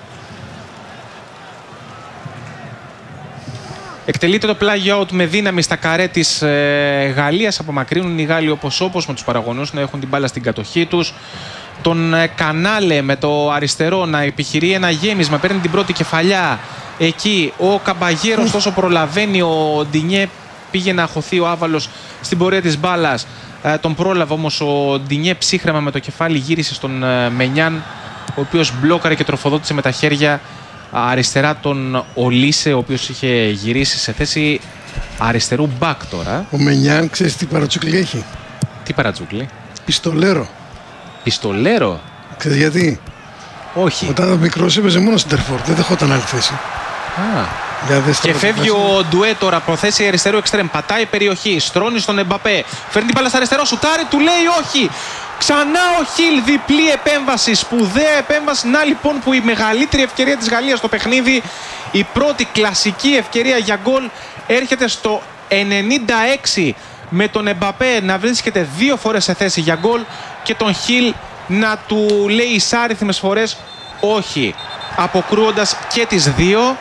Εκτελείται το πλάγιο out με δύναμη στα καρέ της Γαλλίας. Απομακρύνουν οι Γάλλοι όπως με τους Παραγωνούς να έχουν την μπάλα στην κατοχή τους. Τον Κανάλε με το αριστερό να επιχειρεί ένα γέμισμα, παίρνει την πρώτη κεφαλιά. Εκεί ο Καμπαγέρος τόσο προλαβαίνει, ο Ντινιέ πήγε να χωθεί ο Άβαλος στην πορεία της μπάλας. Τον πρόλαβε όμως ο Ντινιέ ψύχρεμα με το κεφάλι, γύρισε στον Μενιάν, ο οποίος μπλόκαρε και τροφοδότησε με τα χέρια αριστερά τον Ολίσε, ο οποίος είχε γυρίσει σε θέση αριστερού μπακ τώρα. Ο Μενιάν, ξέρεις τι παρατσούκλι έχει? Τι παρατσούκλι? Πιστολέρο. Πιστολέρο? Ξέρεις γιατί? Όχι. Όταν ήταν μικρός έπαιζε μόνο σεντερφόρ, δεν δεχόταν άλλη θέση. Και φεύγει ο Ντουέ τώρα από θέση αριστερού εξτρέμ. Πατάει περιοχή, στρώνει στον Εμπαπέ. Φέρνει την μπάλα στα αριστερό, σουτάρει, του λέει όχι. Ξανά ο Χιλ, διπλή επέμβαση, σπουδαία επέμβαση. Να λοιπόν που η μεγαλύτερη ευκαιρία της Γαλλίας στο παιχνίδι, η πρώτη κλασική ευκαιρία για γκολ, έρχεται στο 96 με τον Εμπαπέ να βρίσκεται 2 φορές σε θέση για γκολ και τον Χιλ να του λέει εισάριθμες φορές όχι, αποκρούοντας και τις 2.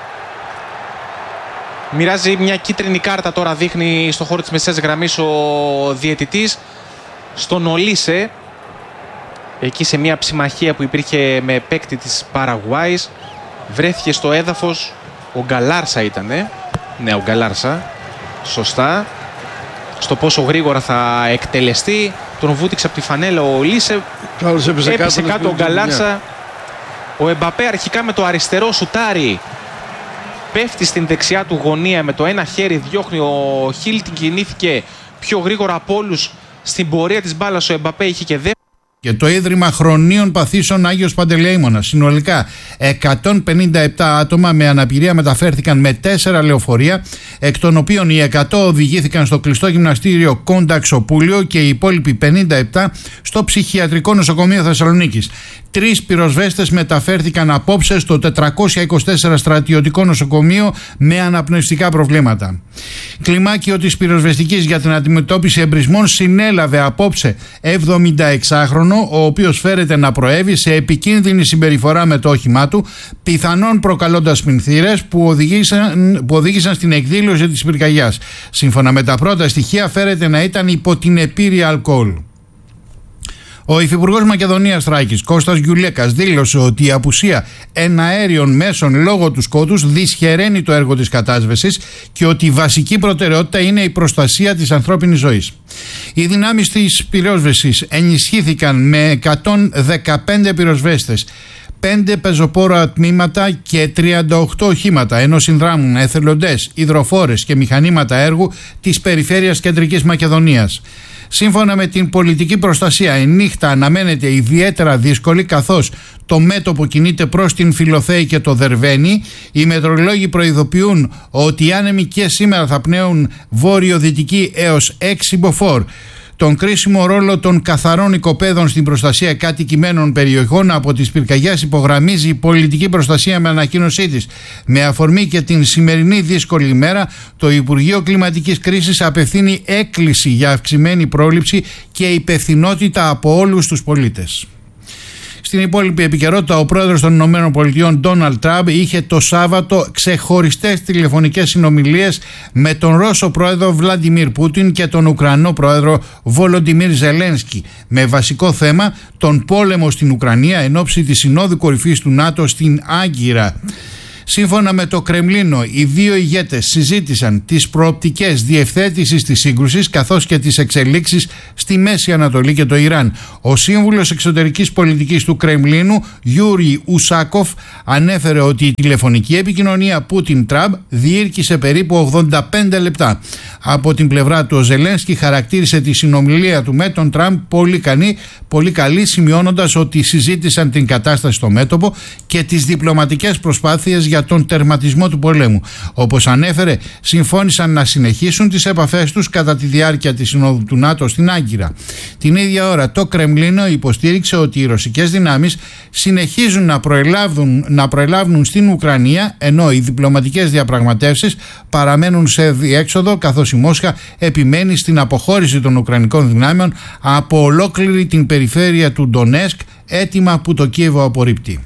Μοιράζει μια κίτρινη κάρτα τώρα, δείχνει στο χώρο της μεσαίας γραμμής ο διαιτητής στον Ολίσε, εκεί σε μια ψημαχία που υπήρχε με παίκτη της Παραγουάης. Βρέθηκε στο έδαφος ο Γκαλάρσα ήτανε. Ναι, ο Γκαλάρσα, σωστά. Στο πόσο γρήγορα θα εκτελεστεί, τον βούτυξε από τη φανέλα ο Ολίσε, έπεσε κάτω ο Γκαλάρσα. Ο Εμπαπέ αρχικά με το αριστερό σουτάρι, πέφτει στην δεξιά του γωνία, με το ένα χέρι διώχνει. Ο Χιλ την κινήθηκε πιο γρήγορα από όλους στην πορεία της μπάλας. Ο Εμπαπέ είχε και δεύτερη. Και το Ίδρυμα Χρονίων Παθήσεων Άγιος Παντελεήμονας. Συνολικά 157 άτομα με αναπηρία μεταφέρθηκαν με 4 λεωφορεία, εκ των οποίων οι 100 οδηγήθηκαν στο κλειστό γυμναστήριο Κόνταξοπούλιο και οι υπόλοιποι 57 στο Ψυχιατρικό Νοσοκομείο Θεσσαλονίκης. 3 πυροσβέστες μεταφέρθηκαν απόψε στο 424 Στρατιωτικό Νοσοκομείο με αναπνευστικά προβλήματα. Κλιμάκιο της πυροσβεστικής για την αντιμετώπιση εμπρισμών συνέλαβε απόψε 76χρονο, ο οποίος φέρεται να προέβη σε επικίνδυνη συμπεριφορά με το όχημά του, πιθανόν προκαλώντας πινθύρες που οδήγησαν στην εκδήλωση της πυρκαγιάς. Σύμφωνα με τα πρώτα στοιχεία, φέρεται να ήταν υπό την επίρρεια αλκοόλ. Ο Υφυπουργός Μακεδονίας Θράκης Κώστας Γιουλέκας δήλωσε ότι η απουσία εναέριων μέσων λόγω του σκότους δυσχεραίνει το έργο της κατάσβεσης και ότι η βασική προτεραιότητα είναι η προστασία της ανθρώπινης ζωής. Οι δυνάμεις της πυρόσβεσης ενισχύθηκαν με 115 πυροσβέστες, 5 πεζοπόρα τμήματα και 38 οχήματα, ενώ συνδράμουν εθελοντές, υδροφόρες και μηχανήματα έργου της περιφέρειας Κεντρικής Μακεδονίας. Σύμφωνα με την πολιτική προστασία, η νύχτα αναμένεται ιδιαίτερα δύσκολη, καθώς το μέτωπο κινείται προς την Φιλοθέη και το Δερβένι. Οι μετεωρολόγοι προειδοποιούν ότι οι άνεμοι και σήμερα θα πνέουν βόρειο-δυτική έως 6 μποφόρ. Τον κρίσιμο ρόλο των καθαρών οικοπαίδων στην προστασία κατοικημένων περιοχών από τις πυρκαγιές υπογραμμίζει η πολιτική προστασία με ανακοίνωσή της. Με αφορμή και την σημερινή δύσκολη ημέρα, το Υπουργείο Κλιματικής Κρίσης απευθύνει έκκληση για αυξημένη πρόληψη και υπευθυνότητα από όλους τους πολίτες. Στην υπόλοιπη επικαιρότητα, ο πρόεδρος των ΗΠΑ Ντόναλντ Τραμπ είχε το Σάββατο ξεχωριστές τηλεφωνικές συνομιλίες με τον Ρώσο πρόεδρο Βλαντιμίρ Πούτιν και τον Ουκρανό πρόεδρο Βολοντιμίρ Ζελένσκι, με βασικό θέμα τον πόλεμο στην Ουκρανία εν ώψη της Συνόδου Κορυφής του ΝΑΤΟ στην Άγκυρα. Σύμφωνα με το Κρεμλίνο, οι δύο ηγέτες συζήτησαν τις προοπτικές διευθέτησης της σύγκρουσης καθώς και τις εξελίξεις στη Μέση Ανατολή και το Ιράν. Ο σύμβουλος εξωτερικής πολιτικής του Κρεμλίνου, Γιούρι Ουσάκοφ, ανέφερε ότι η τηλεφωνική επικοινωνία Πούτιν-Τραμπ διήρκησε περίπου 85 λεπτά. Από την πλευρά του, ο Ζελένσκι χαρακτήρισε τη συνομιλία του με τον Τραμπ πολύ καλή, σημειώνοντας ότι συζήτησαν την κατάσταση στο μέτωπο και τις διπλωματικές προσπάθειες για τον τερματισμό του πολέμου. Όπως ανέφερε, συμφώνησαν να συνεχίσουν τις επαφές τους κατά τη διάρκεια της Συνόδου του ΝΑΤΟ στην Άγκυρα. Την ίδια ώρα, το Κρεμλίνο υποστήριξε ότι οι ρωσικές δυνάμεις συνεχίζουν να προελάβουν στην Ουκρανία, ενώ οι διπλωματικές διαπραγματεύσεις παραμένουν σε διέξοδο, καθώς η Μόσχα επιμένει στην αποχώρηση των ουκρανικών δυνάμεων από ολόκληρη την περιφέρεια του Ντονέσκ, αίτημα που το Κίεβο απορρίπτει.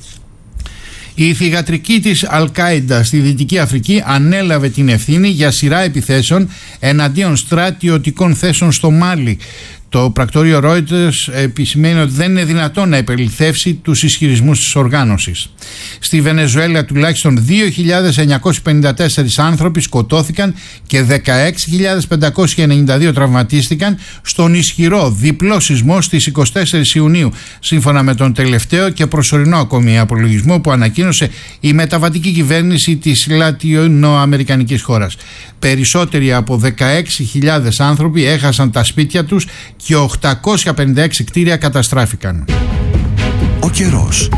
Η θυγατρική της Αλ-Κάιντα στη Δυτική Αφρική ανέλαβε την ευθύνη για σειρά επιθέσεων εναντίον στρατιωτικών θέσεων στο Μάλι. Το πρακτορείο Reuters επισημαίνει ότι δεν είναι δυνατόν να επελθεύσει τους ισχυρισμούς της οργάνωσης. Στη Βενεζουέλα τουλάχιστον 2.954 άνθρωποι σκοτώθηκαν και 16.592 τραυματίστηκαν στον ισχυρό διπλό σεισμό στις 24 Ιουνίου, σύμφωνα με τον τελευταίο και προσωρινό ακόμη απολογισμό που ανακοίνωσε η μεταβατική κυβέρνηση της λατινοαμερικανικής χώρας. Περισσότεροι από 16.000 άνθρωποι έχασαν τα σπίτια τους και 856 κτίρια καταστράφηκαν. Ο καιρός.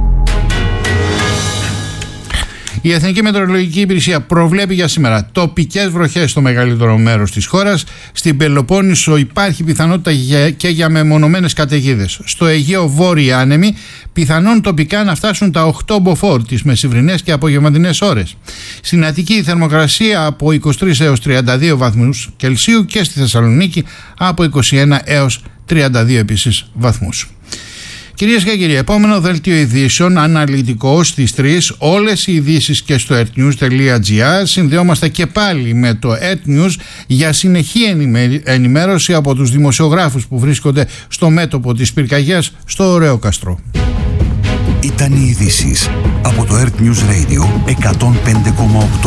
Η Εθνική Μετεωρολογική Υπηρεσία προβλέπει για σήμερα τοπικές βροχές στο μεγαλύτερο μέρος της χώρας. Στην Πελοπόννησο υπάρχει πιθανότητα και για μεμονωμένες καταιγίδες. Στο Αιγαίο βόρειοι άνεμοι πιθανόν τοπικά να φτάσουν τα 8 μποφόρ τις μεσημβρινές και απογευματινές ώρες. Στην Αττική η θερμοκρασία από 23 έως 32 βαθμούς Κελσίου και στη Θεσσαλονίκη από 21 έως 32 επίσης βαθμούς. Κυρίες και κύριοι, επόμενο δελτίο ειδήσεων αναλυτικό στις 3, όλες οι ειδήσεις και στο earthnews.gr. Συνδεόμαστε και πάλι με το Earth News για συνεχή ενημέρωση από τους δημοσιογράφους που βρίσκονται στο μέτωπο της πυρκαγιάς στο Ωραίο Καστρό. Ήταν οι ειδήσεις από το Earth News Radio 105,8.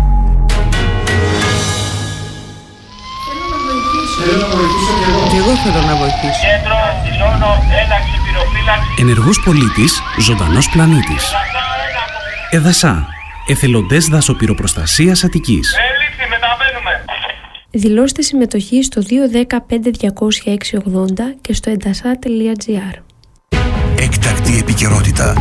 Και εγώ θέλω να βοηθήσω. Κέντρο, δηλώνω ένταξη πυροφύλαξη. Ενεργός πολίτης, ζωντανός πλανήτης. Εδασά, εθελοντές δασοπυροπροστασίας Αττικής. Έληξη, μεταβαίνουμε. Δηλώστε συμμετοχή στο 210-5200-680 και στο edasa.gr. Έκτακτη επικαιρότητα.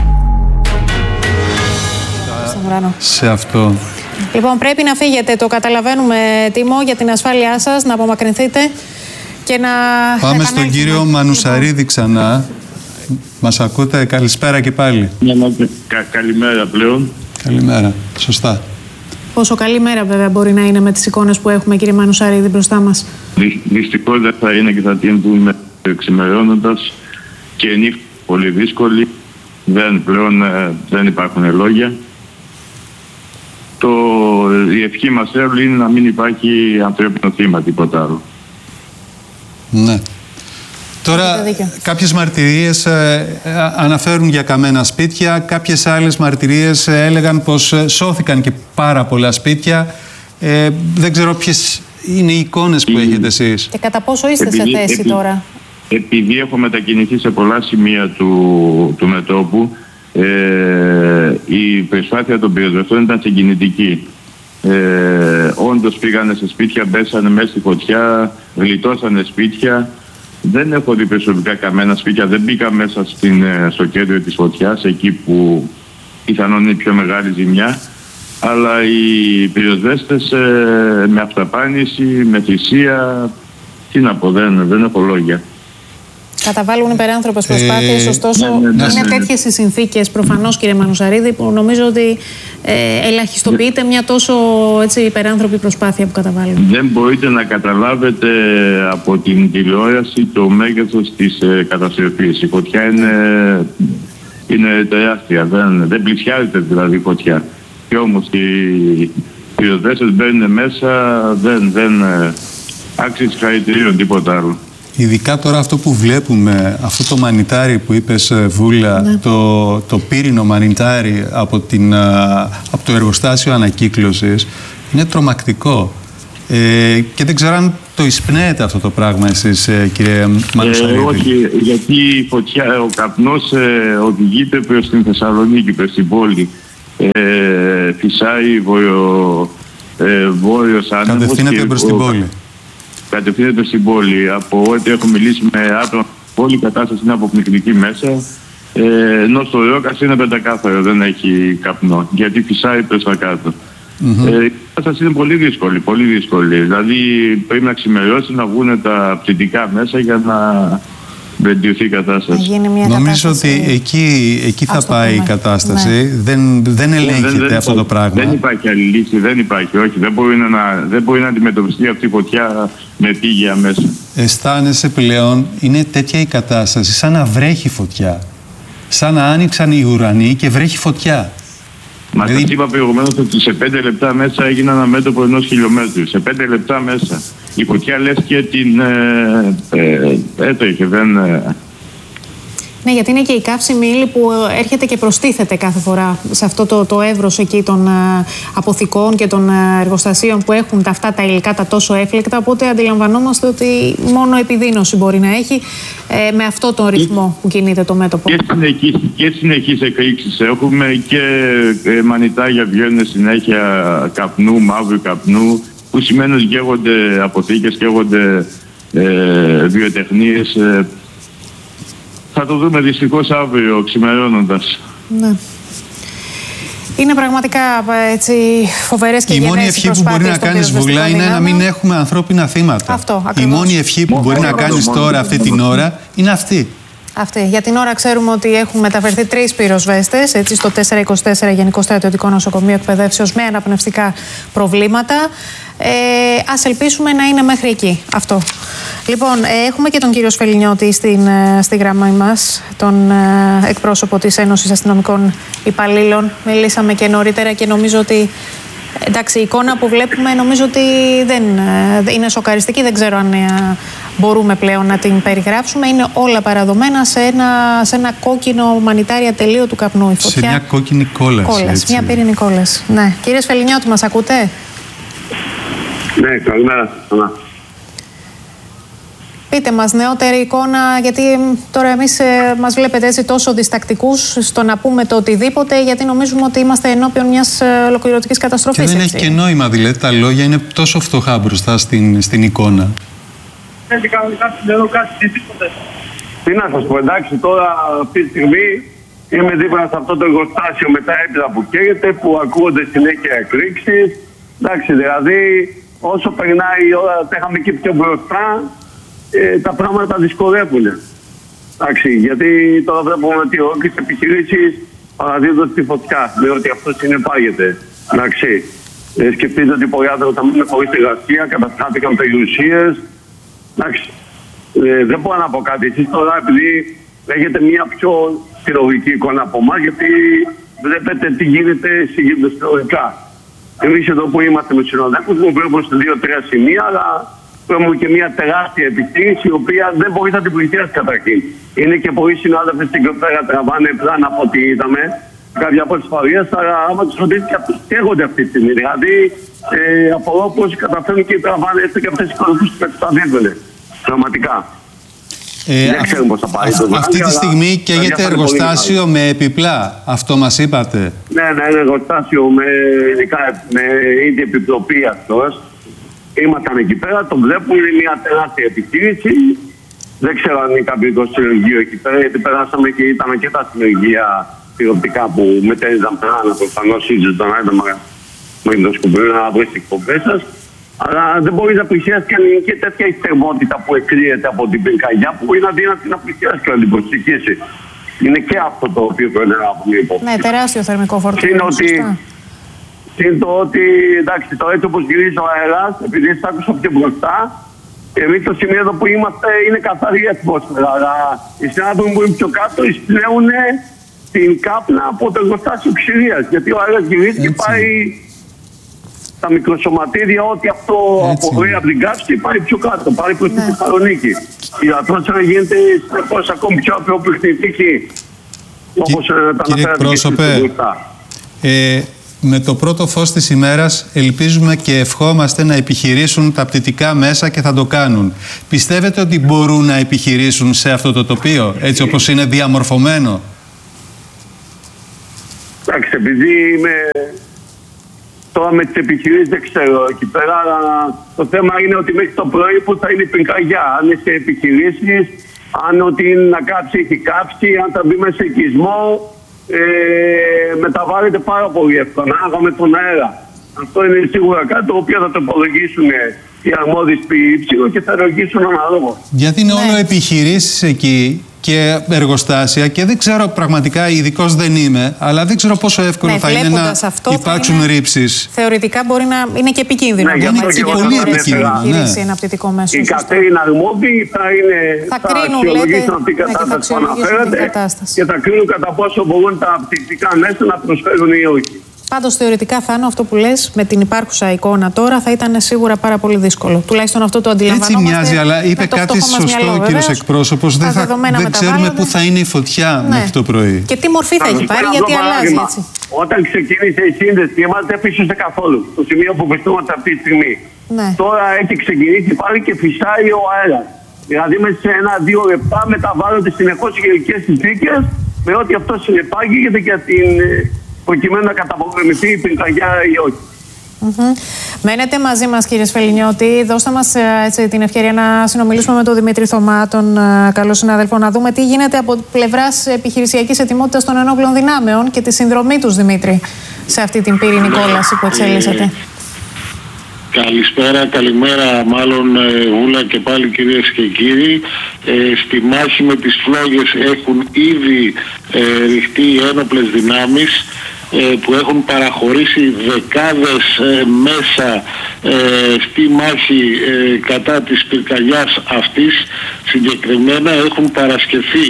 Σε αυτό. Λοιπόν, πρέπει να φύγετε, το καταλαβαίνουμε, Τίμο, για την ασφάλειά σας, να απομακρυνθείτε και να... Πάμε στον κύριο Μανουσαρίδη ξανά. Μας ακούτε? Καλησπέρα και πάλι. Καλημέρα πλέον. Καλημέρα, σωστά. Πόσο καλή μέρα βέβαια μπορεί να είναι με τις εικόνες που έχουμε, κύριε Μανουσαρίδη, μπροστά μας. Δυστυχώς δεν θα είναι και θα την δούμε ξημερώνοντας και νύχτα πολύ δύσκολη. Πλέον δεν υπάρχουν λόγια. Η ευχή μας είναι να μην υπάρχει ανθρώπινο θύμα, τίποτα άλλο. Ναι. Τώρα κάποιες μαρτυρίες αναφέρουν για καμένα σπίτια, κάποιες άλλες μαρτυρίες έλεγαν πως σώθηκαν και πάρα πολλά σπίτια. Δεν ξέρω ποιες είναι οι εικόνες που έχετε εσείς. Και κατά πόσο είστε σε θέση τώρα? Επειδή έχω μετακινηθεί σε πολλά σημεία του μετώπου, η προσπάθεια των πυροσβεστών ήταν συγκινητική. Όντως πήγανε σε σπίτια, μπέσανε μέσα στη φωτιά, γλιτώσανε σπίτια. Δεν έχω δει προσωπικά καμένα σπίτια, δεν μπήκα μέσα στο κέντρο της φωτιάς, εκεί που πιθανόν είναι η πιο μεγάλη ζημιά. Αλλά οι πυροσβέστες με αυταπάνηση, με θυσία, τι να πω, δεν έχω λόγια. Καταβάλουν υπεράνθρωπες προσπάθειες, ωστόσο είναι τέτοιες οι συνθήκες προφανώς, κύριε Μανουσαρίδη, που νομίζω ότι ελαχιστοποιείται μια τόσο υπεράνθρωπη προσπάθεια που καταβάλουν. Δεν μπορείτε να καταλάβετε από την τηλεόραση το μέγεθος της καταστροφής. Η φωτιά είναι τεράστια, δεν πλησιάζεται δηλαδή η φωτιά. Και όμως οι πυροσβέστες μπαίνουν μέσα, δεν άξιζε συγχαρητηρίων, τίποτα άλλο. Ειδικά τώρα αυτό που βλέπουμε, αυτό το μανιτάρι που είπες, Βούλα, ναι. το πύρινο μανιτάρι από το εργοστάσιο ανακύκλωσης, είναι τρομακτικό. Και δεν ξέρω αν το εισπνέετε αυτό το πράγμα εσείς, κύριε Μανουσαρίδη. Όχι, γιατί η φωτιά, ο καπνός οδηγείται προς την Θεσσαλονίκη, προς την πόλη. Φυσάει βόρειος άνεμος. Κατευθύνεται προς την πόλη. Κατευθύνεται στην πόλη. Από ό,τι έχω μιλήσει με άτομα, όλη η κατάσταση είναι αποπνικτική μέσα. Ενώ στο Ρόκας είναι πεντακάθαρο, δεν έχει καπνό, γιατί φυσάει προς τα κάτω. Η κατάσταση είναι πολύ δύσκολη, πολύ δύσκολη. Δηλαδή πρέπει να ξημερώσει, να βγουν τα πτυτικά μέσα για να βελτιωθεί η κατάσταση. Νομίζω ότι εκεί θα πάει η κατάσταση. Ναι. Δεν ελέγχεται αυτό το πράγμα. Δεν υπάρχει άλλη λύση, δεν υπάρχει. Όχι, δεν μπορεί να αντιμετωπιστεί αυτή η φωτιά με πήγαια μέσα. Αισθάνεσαι πλέον, είναι τέτοια η κατάσταση, σαν να βρέχει φωτιά. Σαν να άνοιξαν οι ουρανοί και βρέχει φωτιά. Μα σας είπα προηγουμένως ότι σε 5 λεπτά μέσα έγινε ένα μέτωπο 1 χιλιόμετρου. Σε 5 λεπτά μέσα. Η φωτιά λες και την έτρεχε, δεν... Ναι, γιατί είναι και η καύσιμη ύλη που έρχεται και προστίθεται κάθε φορά σε αυτό το εύρος εκεί των αποθηκών και των εργοστασίων που έχουν αυτά τα υλικά τα τόσο έφλεκτα, οπότε αντιλαμβανόμαστε ότι μόνο επιδείνωση μπορεί να έχει με αυτό τον ρυθμό που κινείται το μέτωπο. Και συνεχείς εκρήξεις έχουμε και μανιτάρια βγαίνουν συνέχεια καπνού, μαύρου καπνού, που σημαίνει ότι καίγονται αποθήκες, καίγονται βιοτεχνίες. Θα το δούμε δυστυχώς αύριο ξημερώνοντας. Ναι. Είναι πραγματικά έτσι φοβερές και γενναίες η μόνη ευχή που μπορεί να κάνεις, Βουλά, είναι να μην έχουμε ανθρώπινα θύματα. Αυτό, ακριβώς. Η μόνη ευχή που μπορεί να κάνεις τώρα, αυτή την ώρα, είναι αυτή. Αυτή. Για την ώρα ξέρουμε ότι έχουν μεταφερθεί 3 πυροσβέστες στο 424 Γενικό Στρατιωτικό Νοσοκομείο Εκπαιδεύσεως με αναπνευστικά προβλήματα. Ας ελπίσουμε να είναι μέχρι εκεί αυτό. Λοιπόν, έχουμε και τον κύριο Σφελινιώτη στη γραμμή μας, τον εκπρόσωπο της Ένωσης Αστυνομικών Υπαλλήλων. Μιλήσαμε και νωρίτερα και νομίζω ότι εντάξει, η εικόνα που βλέπουμε νομίζω ότι δεν είναι σοκαριστική. Δεν ξέρω αν μπορούμε πλέον να την περιγράψουμε. Είναι όλα παραδομένα σε ένα κόκκινο μανιτάρι ατελείο του καπνού. Η φωτιά, σε μια κόκκινη κόλαση. Μια πύρινη κόλαση. Ναι. Κύριε Σφελινιώτη, μας ακούτε? Ναι, καλημέρα. Πείτε μας νεότερη εικόνα, γιατί τώρα εμείς μας βλέπετε έτσι τόσο διστακτικούς στο να πούμε το οτιδήποτε, γιατί νομίζουμε ότι είμαστε ενώπιον μιας ολοκληρωτικής καταστροφής. Και δεν έχει και νόημα, δηλαδή τα λόγια είναι τόσο φτωχά μπροστά στην εικόνα. Τι να σας πω, εντάξει, τώρα αυτή τη στιγμή είμαι δίπλα σε αυτό το εργοστάσιο με τα έπειτα που καίγεται, που ακούγονται συνέχεια εκρήξεις. Εντάξει, δηλαδή όσο περνάει η ώρα, τα είχαμε εκεί πιο μπροστά, τα πράγματα δυσκολεύουν. Εντάξει, γιατί τώρα βλέπουμε ότι όλες οι επιχειρήσεις παραδίδονται στη φωτιά, με ότι αυτό συνεπάγεται. Εντάξει, σκεφτείτε ότι πολλοί άνθρωποι θα μείνουν χωρίς εργασία, καταστράφηκαν περιουσίες. Εντάξει, δεν μπορώ να πω κάτι. Εσείς τώρα, επειδή έχετε μια πιο συλλογική εικόνα από εμάς, γιατί βλέπετε τι γίνεται συλλογικά. Εμείς εδώ που είμαστε με τους συνοδεύους μου βλέπουμε σε 2-3 σημεία, αλλά έχουμε και μια τεράστια επιχείρηση, η οποία δεν μπορεί να την πλησιάσει καταρχήν. Είναι και πολλοί συνάδελφοι στην πέρα τραβάνε πλάν από ό,τι είδαμε, κάποια από τις παρείες, αλλά άμα τους ρωτήσει και αυτούς καίγονται αυτή τη στιγμή. Δηλαδή, απορώ πώς καταφέρνουν και τραβάνε έστω και αυτές οι οικονομικές που κατασταδίζουν. Πραγματικά. Δεν ξέρουμε πώς θα πάει. Αυτή τη στιγμή καίγεται εργοστάσιο με επιπλά. Αυτό μας είπατε. Ναι, είναι εργοστάσιο με ήδη επιπλοπή αυτός. Ήμασταν εκεί πέρα, το βλέπουμε, είναι μια τεράστια επιχείρηση. Δεν ξέρω αν είναι κάποιο συνεργείο εκεί πέρα, γιατί περάσαμε και ήταν και τα συνεργεία πυροπτικά που μετέριζαν πλάνα. Προφανώς σύζητον άτομα με το σκουμπρί να βρει τις εκπομπές σας. Αλλά δεν μπορεί να πλησιάσει κανονική τέτοια θερμότητα που εκκρίνεται από την πυρκαγιά, που είναι αδύνατη να πλησιάσει και να την προσεγγίσει. Είναι και αυτό το οποίο πρέπει να πούμε υπόψη. Ναι, τεράστιο θερμικό φορτίο. Συν το ότι, εντάξει, το έτσι όπως γυρίζει ο αέρας, επειδή σας άκουσα πιο μπροστά, εμείς στο σημείο εδώ που είμαστε είναι καθαρή ατμόσφαιρα. Αλλά οι συνάδελφοι που είναι πιο κάτω εισπνέουν την κάπνα από το εργοστάσιο ξηρίας. Γιατί ο αέρας γυρίζει και πάει τα μικροσωματίδια, ό,τι αυτό απορρέει από την καύση, πάει πιο κάτω, πάει προς την Θεσσαλονίκη. Η ατμόσφαιρα γίνεται συνεχώς ακόμη πιο απειροπληκτική, όπως τα αναφέρατε και εσείς μπροστά. Με το πρώτο φως της ημέρας ελπίζουμε και ευχόμαστε να επιχειρήσουν τα πτυτικά μέσα και θα το κάνουν. Πιστεύετε ότι μπορούν να επιχειρήσουν σε αυτό το τοπίο, έτσι όπως είναι διαμορφωμένο? Εντάξει, επειδή είμαι τώρα με τις επιχειρήσεις δεν ξέρω εκεί πέρα, αλλά το θέμα είναι ότι μέχρι το πρωί που θα είναι η πυρκαγιά. Αν είναι σε επιχειρήσεις, αν ότι είναι να κάψει έχει κάψει, αν θα μπει μέσα σε οικισμό, μεταβάλλεται πάρα πολύ εύκολα, άγα με τον αέρα. Αυτό είναι σίγουρα κάτι το οποίο θα το υπολογίσουν οι αρμόδιοι ψυχο και θα εργήσουν αναλόγως. Γιατί είναι όλο επιχειρήσεις εκεί και εργοστάσια και δεν ξέρω πραγματικά, ειδικός δεν είμαι, αλλά δεν ξέρω πόσο εύκολο θα είναι να υπάρξουν ρήψεις. Θεωρητικά μπορεί να είναι και επικίνδυνο. Ναι, είναι και πολύ επικίνδυνο. Ένα πτυτικό μέσο. Οι καθένα αρμόδιοι θα αξιολογήσουν αυτή την κατάσταση που αναφέρατε και θα κρίνουν κατά πόσο μπορούν τα πτυτικά μέσα να προσφέρουν ή όχι. Πάντως θεωρητικά, Θάνο, αυτό που λες με την υπάρχουσα εικόνα τώρα θα ήταν σίγουρα πάρα πολύ δύσκολο. Τουλάχιστον αυτό το αντιλαμβανόμαστε. Έτσι μοιάζει, αλλά είπε κάτι σωστό ο κύριος εκπρόσωπος. Δεν ξέρουμε πού θα είναι η φωτιά μέχρι το πρωί. Και τι μορφή θα έχει πάρει, γιατί αλλάζει έτσι. Όταν ξεκίνησε η σύνδεση, είμαστε πίσω σε καθόλου. Στο σημείο που βρισκόμαστε αυτή τη στιγμή. Ναι. Τώρα έχει ξεκινήσει πάλι και φυσάει ο αέρας. Δηλαδή μέσα σε 1-2 λεπτά μεταβάλλονται συνεχώς οι καιρικές συνθήκες με ό,τι αυτό συνεπάγεται για την. Προκειμένου να καταπολεμηθεί η πυρκαγιά ή όχι. Μένετε μαζί μας, κύριε Σφελινιώτη. Δώστε μας την ευκαιρία να συνομιλήσουμε με τον Δημήτρη Θωμά, τον καλό συνάδελφο, να δούμε τι γίνεται από πλευράς επιχειρησιακής ετοιμότητας των ενόπλων δυνάμεων και τη συνδρομή τους, Δημήτρη, σε αυτή την πύρινη κόλαση που εξελίσσεται. Καλησπέρα, καλημέρα μάλλον Βούλα και πάλι κυρίες και κύριοι. Στη μάχη με τις φλόγες έχουν ήδη ρηχτεί οι ένοπλες δυνάμεις που έχουν παραχωρήσει δεκάδες μέσα στη μάχη κατά της πυρκαγιάς αυτής. Συγκεκριμένα έχουν παρασκευθεί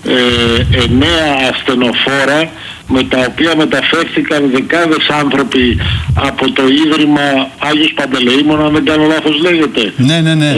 9 ασθενοφόρα με τα οποία μεταφέρθηκαν δεκάδες άνθρωποι από το Ίδρυμα Άγιος Παντελεήμων, αν δεν κάνω λάθος λέγεται. Ναι.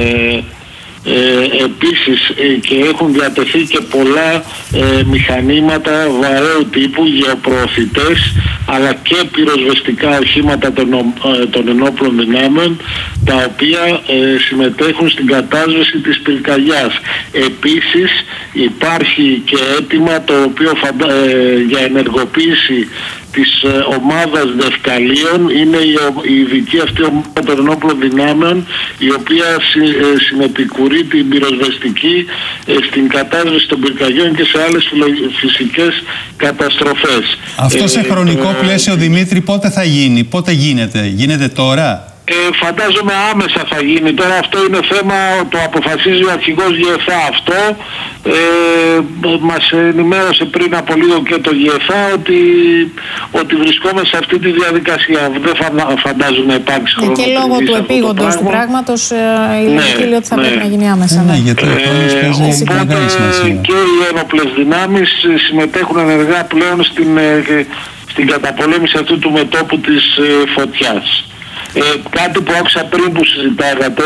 Επίσης και έχουν διατεθεί και πολλά μηχανήματα βαρέου τύπου, γεωπροωθητές, αλλά και πυροσβεστικά οχήματα των ενόπλων δυνάμεων, τα οποία συμμετέχουν στην κατάσβεση της πυρκαγιάς. Επίσης υπάρχει και αίτημα το οποίο για ενεργοποίηση της ομάδας Δευκαλίων, είναι η ειδική αυτή ομάδα των ενόπλων δυνάμεων, η οποία συνεπικουρεί την πυροσβεστική στην κατάσβεση των πυρκαγιών και σε άλλες φυσικές καταστροφές. Αυτό σε χρονικό πλαίσιο, Δημήτρη, πότε θα γίνει, πότε γίνεται τώρα? Φαντάζομαι άμεσα θα γίνει. Τώρα αυτό είναι θέμα, το αποφασίζει ο αρχηγός ΓΕΘΑ αυτό. Μας ενημέρωσε πριν από λίγο και το ΓΕΘΑ ότι βρισκόμαστε σε αυτή τη διαδικασία. Δεν φαντάζομαι να υπάρξει χρονοκριτική. Και λόγω του επίγοντος του πράγματος η λογική λέει ότι θα πρέπει να γίνει άμεσα. Οπότε και οι ένοπλες δυνάμεις συμμετέχουν ενεργά πλέον στην καταπολέμηση αυτού του μετώπου της φωτιάς. Κάτι που άκουσα πριν που συζητάγατε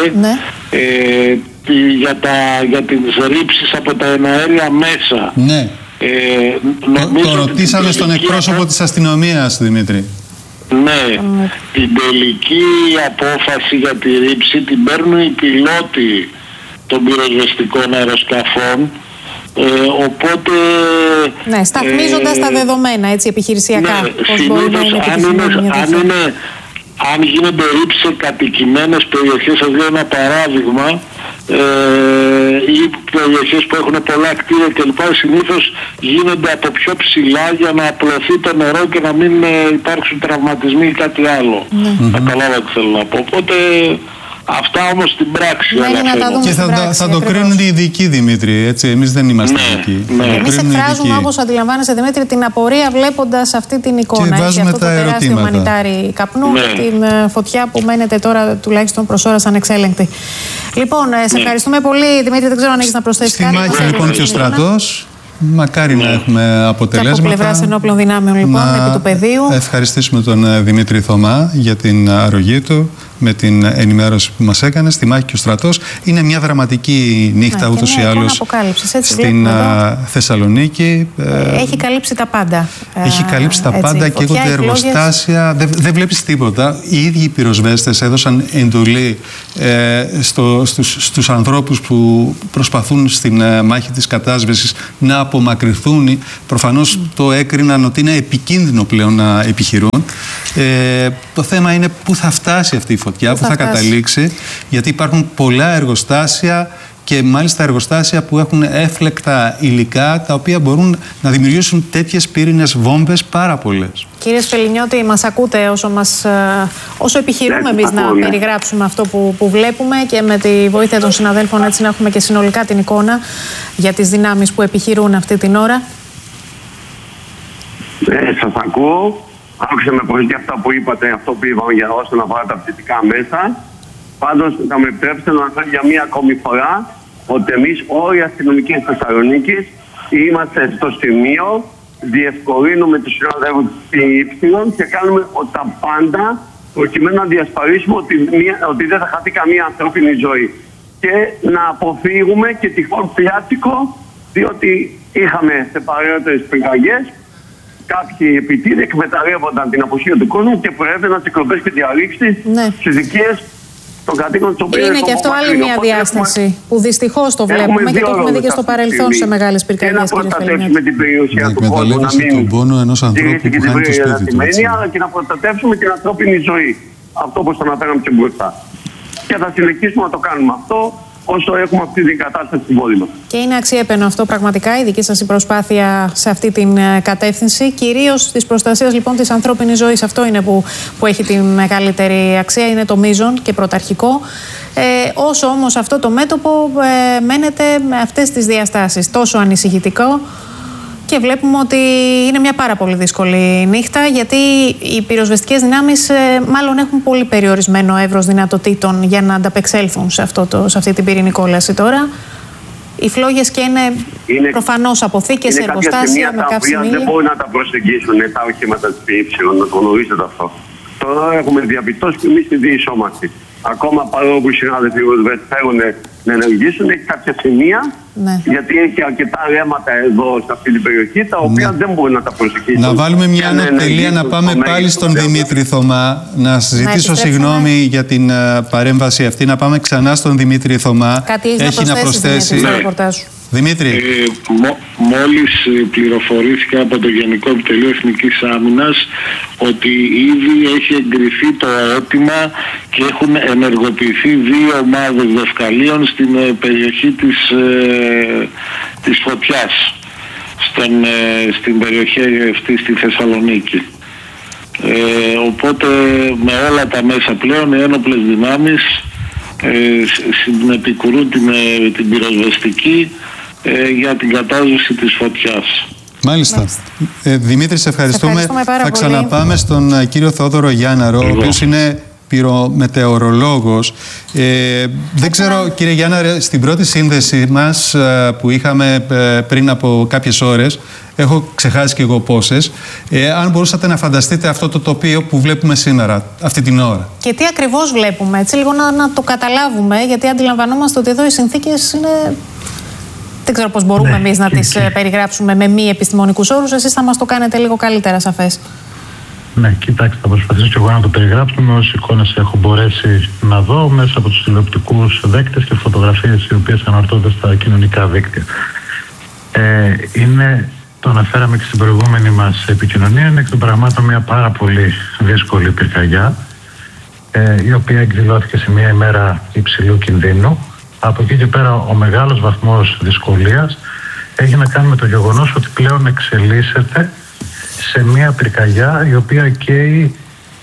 για τις ρήψεις από τα εναέρια μέσα. Ναι. Το ρωτήσαμε στον εκπρόσωπο της αστυνομίας, Δημήτρη. Ναι. Την τελική απόφαση για τη ρήψη την παίρνουν οι πιλότοι των πυροσβεστικών αεροσκαφών. Οπότε... Ναι, σταθμίζοντας τα δεδομένα, έτσι, επιχειρησιακά. Πώς μπορεί να είναι αν γίνονται ρήψεις σε κατοικημένες περιοχές, σας λέω ένα παράδειγμα, ή περιοχές που έχουν πολλά κτίρια κλπ. Συνήθως γίνονται από πιο ψηλά για να απλωθεί το νερό και να μην υπάρξουν τραυματισμοί ή κάτι άλλο. Καταλάβα τι θέλω να πω. Οπότε αυτά όμως στην πράξη. Και θα το κρίνουν οι ειδικοί, Δημήτρη, έτσι. Εμείς δεν είμαστε ειδικοί. Εμείς εκφράζουμε, όπως αντιλαμβάνεσαι, Δημήτρη, την απορία βλέποντας αυτή την εικόνα. Και βάζουμε αυτό το τεράστιο μανιτάρι καπνού και την φωτιά που μένετε τώρα τουλάχιστον προς ώρας ανεξέλεγκτη. Λοιπόν, σε ευχαριστούμε πολύ, Δημήτρη. Δεν ξέρω αν έχεις να προσθέσεις κάτι. Στη μάχη λοιπόν και ο στρατός. Μακάρι να έχουμε αποτελέσματα. Και από πλευράς ενόπλων δυνάμεων, λοιπόν, επί του πεδίου. Ευχαριστήσουμε τον Δημήτρη Θωμά για την αρρωγή του, με την ενημέρωση που μας έκανε. Στη μάχη και ο στρατός. Είναι μια δραματική νύχτα ούτως ή άλλως στην Θεσσαλονίκη. Έχει καλύψει τα πάντα. Έχει καλύψει τα πάντα και έχονται εργοστάσια. Δεν βλέπεις τίποτα. Οι ίδιοι οι πυροσβέστες έδωσαν εντολή στους ανθρώπους που προσπαθούν στην μάχη της κατάσβεσης να απομακρυνθούν. Προφανώς το έκριναν ότι είναι επικίνδυνο πλέον να επιχειρούν. Το θέμα είναι πού θα φτάσει αυτή η φωτιά, πού θα καταλήξει, γιατί υπάρχουν πολλά εργοστάσια και μάλιστα εργοστάσια που έχουν έφλεκτα υλικά τα οποία μπορούν να δημιουργήσουν τέτοιες πύρινες βόμβες πάρα πολλές. Κύριε Σπελινιώτη, μας ακούτε όσο επιχειρούμε εμείς να περιγράψουμε αυτό που βλέπουμε και με τη βοήθεια των συναδέλφων έτσι να έχουμε και συνολικά την εικόνα για τις δυνάμεις που επιχειρούν αυτή την ώρα. Σας ακούω. Άκουσα με προσοχή αυτά που είπατε, αυτό που είπαμε για όσον αφορά τα ψηφικά μέσα. Πάντως, θα με επιτρέψετε να αναφέρω για μία ακόμη φορά ότι εμείς όλοι οι αστυνομικοί της Θεσσαλονίκης είμαστε στο σημείο, διευκολύνουμε τους συναδέλφους της ύψιλον και κάνουμε τα πάντα προκειμένου να διασφαλίσουμε ότι δεν θα χαθεί καμία ανθρώπινη ζωή. Και να αποφύγουμε και τυχόν πιάτικο, διότι είχαμε σε παρέωτερες πυρκαγιές. Κάποιοι επιτίδοι εκμεταλλεύονταν την απουσία του κόσμου και προέβαιναν σε κλοπές και διαρρήξεις στις οικίες των κατοίκων των οποίων. Είναι και αυτό άλλη μια διάσταση που δυστυχώς το βλέπουμε και το έχουμε δει και στο παρελθόν σε μεγάλες πυρκαγιές. Και να προστατεύσουμε την περιουσία του κόσμου, να μην στηρίξει και την περιουσία, αλλά και να προστατεύσουμε την ανθρώπινη ζωή. Αυτό όπως το αναφέραμε και μπροστά. Και θα συνεχίσουμε να το κάνουμε αυτό όσο έχουμε αυτή την κατάσταση στην πόλη μας. Και είναι αξιέπαινο αυτό πραγματικά η δική σας η προσπάθεια σε αυτή την κατεύθυνση, κυρίως της προστασίας λοιπόν της ανθρώπινης ζωής. Αυτό είναι που έχει τη μεγαλύτερη αξία, είναι το μείζον και πρωταρχικό. Όσο όμως αυτό το μέτωπο μένεται με αυτές τις διαστάσεις, τόσο ανησυχητικό. Και βλέπουμε ότι είναι μια πάρα πολύ δύσκολη νύχτα, γιατί οι πυροσβεστικές δυνάμεις μάλλον έχουν πολύ περιορισμένο εύρος δυνατοτήτων για να ανταπεξέλθουν σε αυτή την πυρηνική κόλαση τώρα. Οι φλόγες και είναι προφανώς αποθήκες, εργοστάσια με καύση μήλη. Δεν μπορούν να τα προσεγγίσουν τα οχήματα της ΠΥ, να το γνωρίζετε αυτό. Τώρα έχουμε διαπιστώσει και εμείς τη διεισόμαση. Ακόμα παρόλο που οι συνάδελφοι θέλουν να ενεργήσουν, έχει κάποια σημεία, γιατί έχει αρκετά ρέματα εδώ σε αυτή την περιοχή, τα οποία δεν μπορούν να τα προσεγγίσουν. Να βάλουμε μια ανατελεία, να πάμε πάλι στον Δημήτρη Θωμά. Να ζητήσω συγγνώμη για την παρέμβαση αυτή. Να πάμε ξανά στον Δημήτρη Θωμά. Κάτι έχει να προσθέσει. Δημήτρη. Μόλις πληροφορήθηκα από το Γενικό Επιτελείο Εθνικής Άμυνας ότι ήδη έχει εγκριθεί το αίτημα και έχουν ενεργοποιηθεί 2 ομάδες δευκαλίων στην περιοχή της φωτιάς, στην περιοχή αυτή στη Θεσσαλονίκη. Οπότε με όλα τα μέσα πλέον οι ένοπλες δυνάμεις συνεπικουρούν την πυροσβεστική για την κατάσβεση της φωτιάς. Μάλιστα. Δημήτρη, σε ευχαριστούμε. Θα ξαναπάμε στον κύριο Θόδωρο Γιάνναρο, ο οποίος είναι πυρομετεωρολόγος. Δεν ξέρω, κύριε Γιάνναρε, στην πρώτη σύνδεση μας που είχαμε πριν από κάποιες ώρες, έχω ξεχάσει και εγώ πόσες, αν μπορούσατε να φανταστείτε αυτό το τοπίο που βλέπουμε σήμερα, αυτή την ώρα. Και τι ακριβώς βλέπουμε, έτσι λίγο να το καταλάβουμε, γιατί αντιλαμβανόμαστε ότι εδώ οι συνθήκες είναι... Δεν ξέρω πώς μπορούμε εμείς να τις περιγράψουμε με μη επιστημονικούς όρους. Εσείς θα μας το κάνετε λίγο καλύτερα σαφές. Ναι, κοιτάξτε, θα προσπαθήσω και εγώ να το περιγράψω με όσες εικόνες έχω μπορέσει να δω μέσα από τους τηλεοπτικούς δέκτες και φωτογραφίες οι οποίες αναρτώνται στα κοινωνικά δίκτυα. Το αναφέραμε και στην προηγούμενη μας επικοινωνία, είναι εκ των πραγμάτων μια πάρα πολύ δύσκολη πυρκαγιά, η οποία εκδηλώθηκε σε μια ημέρα υψηλού κινδύνου. Από εκεί και πέρα ο μεγάλος βαθμός δυσκολίας έχει να κάνει με το γεγονός ότι πλέον εξελίσσεται σε μια πυρκαγιά η οποία καίει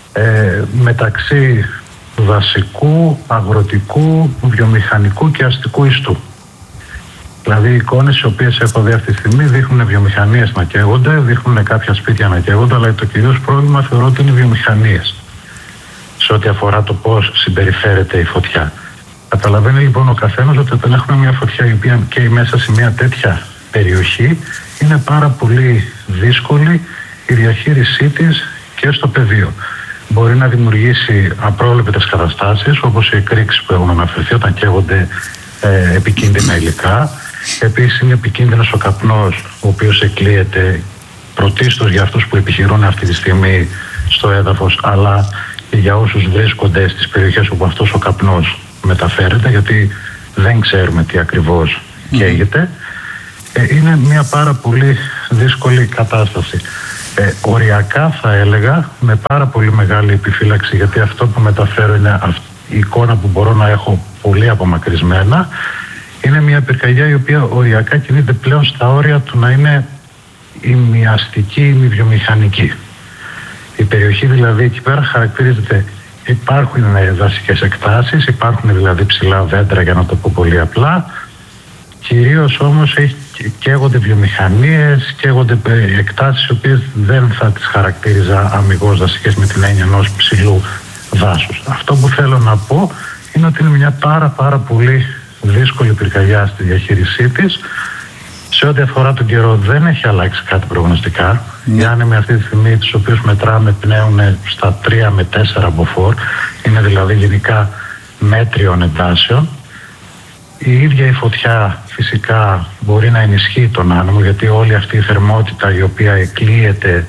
μεταξύ δασικού, αγροτικού, βιομηχανικού και αστικού ιστού. Δηλαδή οι εικόνες οι οποίες έχω δει αυτή τη στιγμή δείχνουν βιομηχανίες να καίγονται, δείχνουν κάποια σπίτια να καίγονται, αλλά το κυρίως πρόβλημα θεωρώ ότι είναι οι βιομηχανίες σε ό,τι αφορά το πώς συμπεριφέρεται η φωτιά. Καταλαβαίνει λοιπόν ο καθένας ότι όταν έχουμε μια φωτιά η οποία καίει μέσα σε μια τέτοια περιοχή είναι πάρα πολύ δύσκολη η διαχείρισή της και στο πεδίο. Μπορεί να δημιουργήσει απρόβλεπτες καταστάσεις όπως οι εκρήξεις που έχουν αναφερθεί όταν καίγονται επικίνδυνα υλικά. Επίσης είναι επικίνδυνος ο καπνός ο οποίος εκλείεται πρωτίστως για αυτούς που επιχειρούν αυτή τη στιγμή στο έδαφος, αλλά και για όσους βρίσκονται στις περιοχές όπου αυτός ο καπνός μεταφέρεται, γιατί δεν ξέρουμε τι ακριβώς καίγεται. Είναι μια πάρα πολύ δύσκολη κατάσταση. Οριακά θα έλεγα με πάρα πολύ μεγάλη επιφύλαξη, γιατί αυτό που μεταφέρω είναι η εικόνα που μπορώ να έχω πολύ απομακρυσμένα. Είναι μια πυρκαγιά η οποία οριακά κινείται πλέον στα όρια του να είναι ημιαστική, ημιβιομηχανική. Η περιοχή δηλαδή εκεί πέρα χαρακτηρίζεται, υπάρχουν δασικές εκτάσεις, υπάρχουν δηλαδή ψηλά δέντρα για να το πω πολύ απλά, κυρίως όμως καίγονται βιομηχανίες, καίγονται εκτάσεις οι οποίες δεν θα τις χαρακτήριζα αμιγώς δασικές με την έννοια ενός ψηλού δάσους. Αυτό που θέλω να πω είναι ότι είναι μια πάρα πολύ δύσκολη πυρκαγιά στη διαχείρισή της. Σε ό,τι αφορά τον καιρό δεν έχει αλλάξει κάτι προγνωστικά. Οι άνεμοι αυτή τη στιγμή τους οποίους μετράμε πνέουν στα 3 με 4 μποφόρ, είναι δηλαδή γενικά μέτριων εντάσεων. Η ίδια η φωτιά φυσικά μπορεί να ενισχύει τον άνεμο, γιατί όλη αυτή η θερμότητα η οποία εκλείεται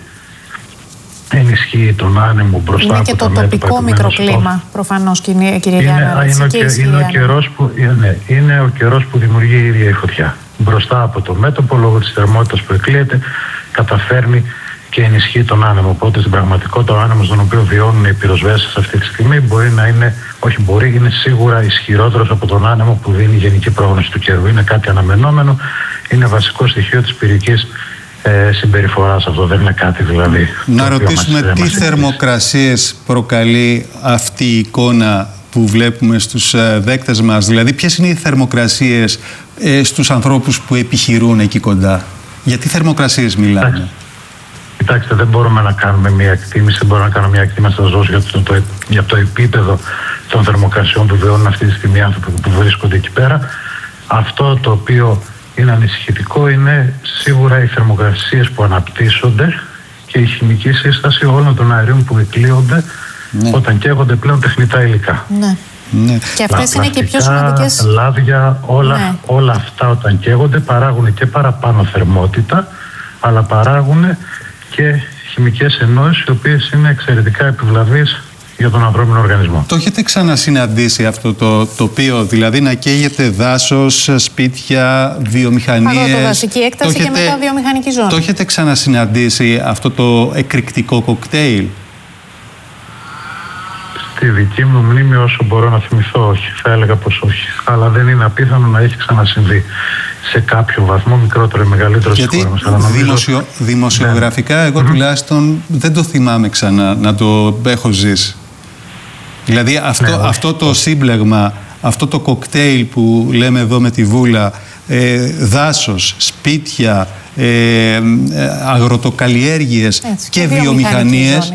ενισχύει τον άνεμο μπροστά από τα μέτωπα. Είναι και το τοπικό μικροκλίμα προφανώς, κύριε Γιάννα. Είναι ο καιρός που δημιουργεί η ίδια η φωτιά. Μπροστά από το μέτωπο, λόγω της θερμότητας που εκλείεται, καταφέρνει και ενισχύει τον άνεμο. Οπότε στην πραγματικότητα ο άνεμος τον οποίο βιώνουν οι πυροσβέστες αυτή τη στιγμή μπορεί να είναι, όχι μπορεί, είναι σίγουρα ισχυρότερος από τον άνεμο που δίνει η γενική πρόγνωση του καιρού. Είναι κάτι αναμενόμενο, είναι βασικό στοιχείο της πυρικής συμπεριφοράς αυτό, δεν είναι κάτι δηλαδή. Να ρωτήσουμε τι θερμοκρασίες προκαλεί αυτή η εικόνα που βλέπουμε στους δέκτες μας, δηλαδή ποιες είναι οι θερμοκρασίες στους ανθρώπους που επιχειρούν εκεί κοντά, για τι θερμοκρασίες μιλάμε? Κοιτάξτε, δεν μπορούμε να κάνουμε μια εκτίμηση, δεν μπορώ να κάνω μια εκτίμηση να σας δώσω για το επίπεδο των θερμοκρασιών που βιώνουν αυτή τη στιγμή οι άνθρωποι που βρίσκονται εκεί πέρα. Αυτό το οποίο είναι ανησυχητικό είναι σίγουρα οι θερμοκρασίες που αναπτύσσονται και η χημική σύσταση όλων των αερίων που εκλείονται όταν καίγονται πλέον τεχνητά υλικά. Ναι. Και αυτές είναι και πιο σημαντικές. Λάδια, όλα αυτά όταν καίγονται παράγουν και παραπάνω θερμότητα, αλλά παράγουν και χημικές ενώσεις οι οποίες είναι εξαιρετικά επιβλαβείς για τον ανθρώπινο οργανισμό. Το έχετε ξανασυναντήσει αυτό το τοπίο, δηλαδή να καίγεται δάσος, σπίτια, βιομηχανίες? Αγροτοδασική έκταση και μετά βιομηχανική ζώνη. Το έχετε ξανασυναντήσει αυτό το εκρηκτικό κοκτέιλ? Στη δική μου μνήμη, όσο μπορώ να θυμηθώ, όχι. Θα έλεγα πως όχι. Αλλά δεν είναι απίθανο να έχει ξανασυμβεί σε κάποιο βαθμό, μικρότερο ή μεγαλύτερο. Γιατί δημοσιογραφικά εγώ τουλάχιστον δεν το θυμάμαι ξανά να το έχω ζήσει. Δηλαδή αυτό το σύμπλεγμα, αυτό το κοκτέιλ που λέμε εδώ με τη Βούλα, δάσος, σπίτια, αγροτοκαλλιέργειες και βιομηχανίες.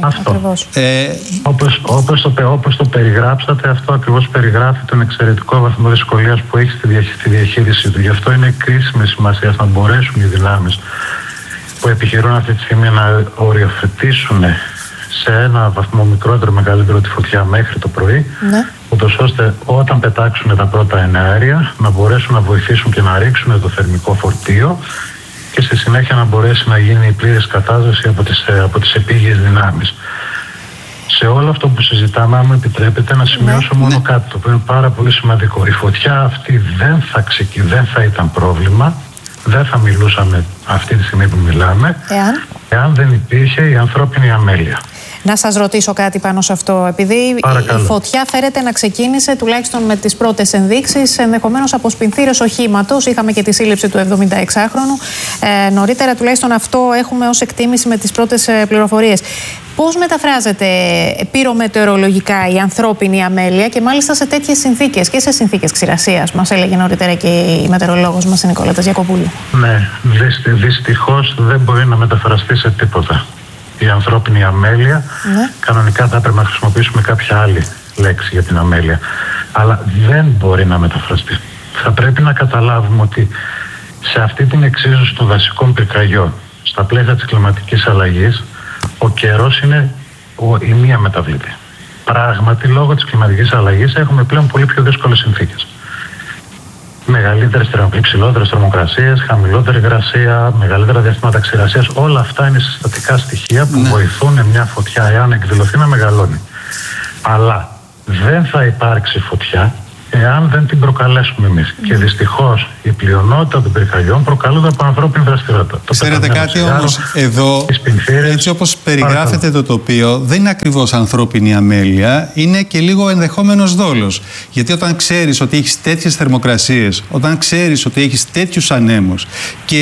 Όπως το περιγράψατε, αυτό ακριβώς περιγράφει τον εξαιρετικό βαθμό δυσκολίας που έχει στη διαχείρισή του. Γι' αυτό είναι κρίσιμη σημασία να μπορέσουν οι δυνάμεις που επιχειρούν αυτή τη στιγμή να οριοθετήσουν σε ένα βαθμό μικρότερο μεγαλύτερο τη φωτιά μέχρι το πρωί, ούτως ώστε όταν πετάξουν τα πρώτα εναέρια να μπορέσουν να βοηθήσουν και να ρίξουν το θερμικό φορτίο και στη συνέχεια να μπορέσει να γίνει η πλήρης κατάσταση από τις επίγειες δυνάμεις. Σε όλο αυτό που συζητάμε, αν μου επιτρέπετε, να σημειώσω μόνο κάτι το οποίο είναι πάρα πολύ σημαντικό. Η φωτιά αυτή δεν θα ήταν πρόβλημα, δεν θα μιλούσαμε αυτή τη στιγμή που μιλάμε, εάν δεν υπήρχε η ανθρώπινη αμέλεια. Να σας ρωτήσω κάτι πάνω σε αυτό. Επειδή η φωτιά φέρεται να ξεκίνησε, τουλάχιστον με τις πρώτες ενδείξεις, ενδεχομένως από σπινθήρες οχήματος. Είχαμε και τη σύλληψη του 76χρονου. Νωρίτερα, τουλάχιστον αυτό έχουμε ως εκτίμηση με τις πρώτες πληροφορίες. Πώς μεταφράζεται πυρομετεωρολογικά η ανθρώπινη αμέλεια και μάλιστα σε τέτοιες συνθήκες και σε συνθήκες ξηρασίας, μας έλεγε νωρίτερα και η μετεωρολόγος μας η Νικόλα Ταζιακοπούλου. Ναι, δυστυχώς δεν μπορεί να μεταφραστεί σε τίποτα. Η ανθρώπινη αμέλεια, κανονικά θα έπρεπε να χρησιμοποιήσουμε κάποια άλλη λέξη για την αμέλεια. Αλλά δεν μπορεί να μεταφραστεί. Θα πρέπει να καταλάβουμε ότι σε αυτή την εξίσωση των δασικών πυρκαγιών, στα πλαίσια της κλιματικής αλλαγής, ο καιρός είναι η μία μεταβλητή. Πράγματι, λόγω της κλιματικής αλλαγής έχουμε πλέον πολύ πιο δύσκολες συνθήκες. Υψηλότερες θερμοκρασίες, χαμηλότερη υγρασία, μεγαλύτερα διαστήματα ξηρασίας. Όλα αυτά είναι συστατικά στοιχεία που βοηθούν μια φωτιά, εάν εκδηλωθεί, να μεγαλώνει. Αλλά δεν θα υπάρξει φωτιά εάν δεν την προκαλέσουμε εμείς. Και δυστυχώς η πλειονότητα των πυρκαγιών προκαλούνται από ανθρώπινη δραστηριότητα. Ξέρετε κάτι όμως, εδώ, έτσι όπως περιγράφεται το τοπίο, δεν είναι ακριβώς ανθρώπινη αμέλεια, είναι και λίγο ενδεχόμενος δόλος. Γιατί όταν ξέρεις ότι έχεις τέτοιες θερμοκρασίες, όταν ξέρεις ότι έχεις τέτοιους ανέμους και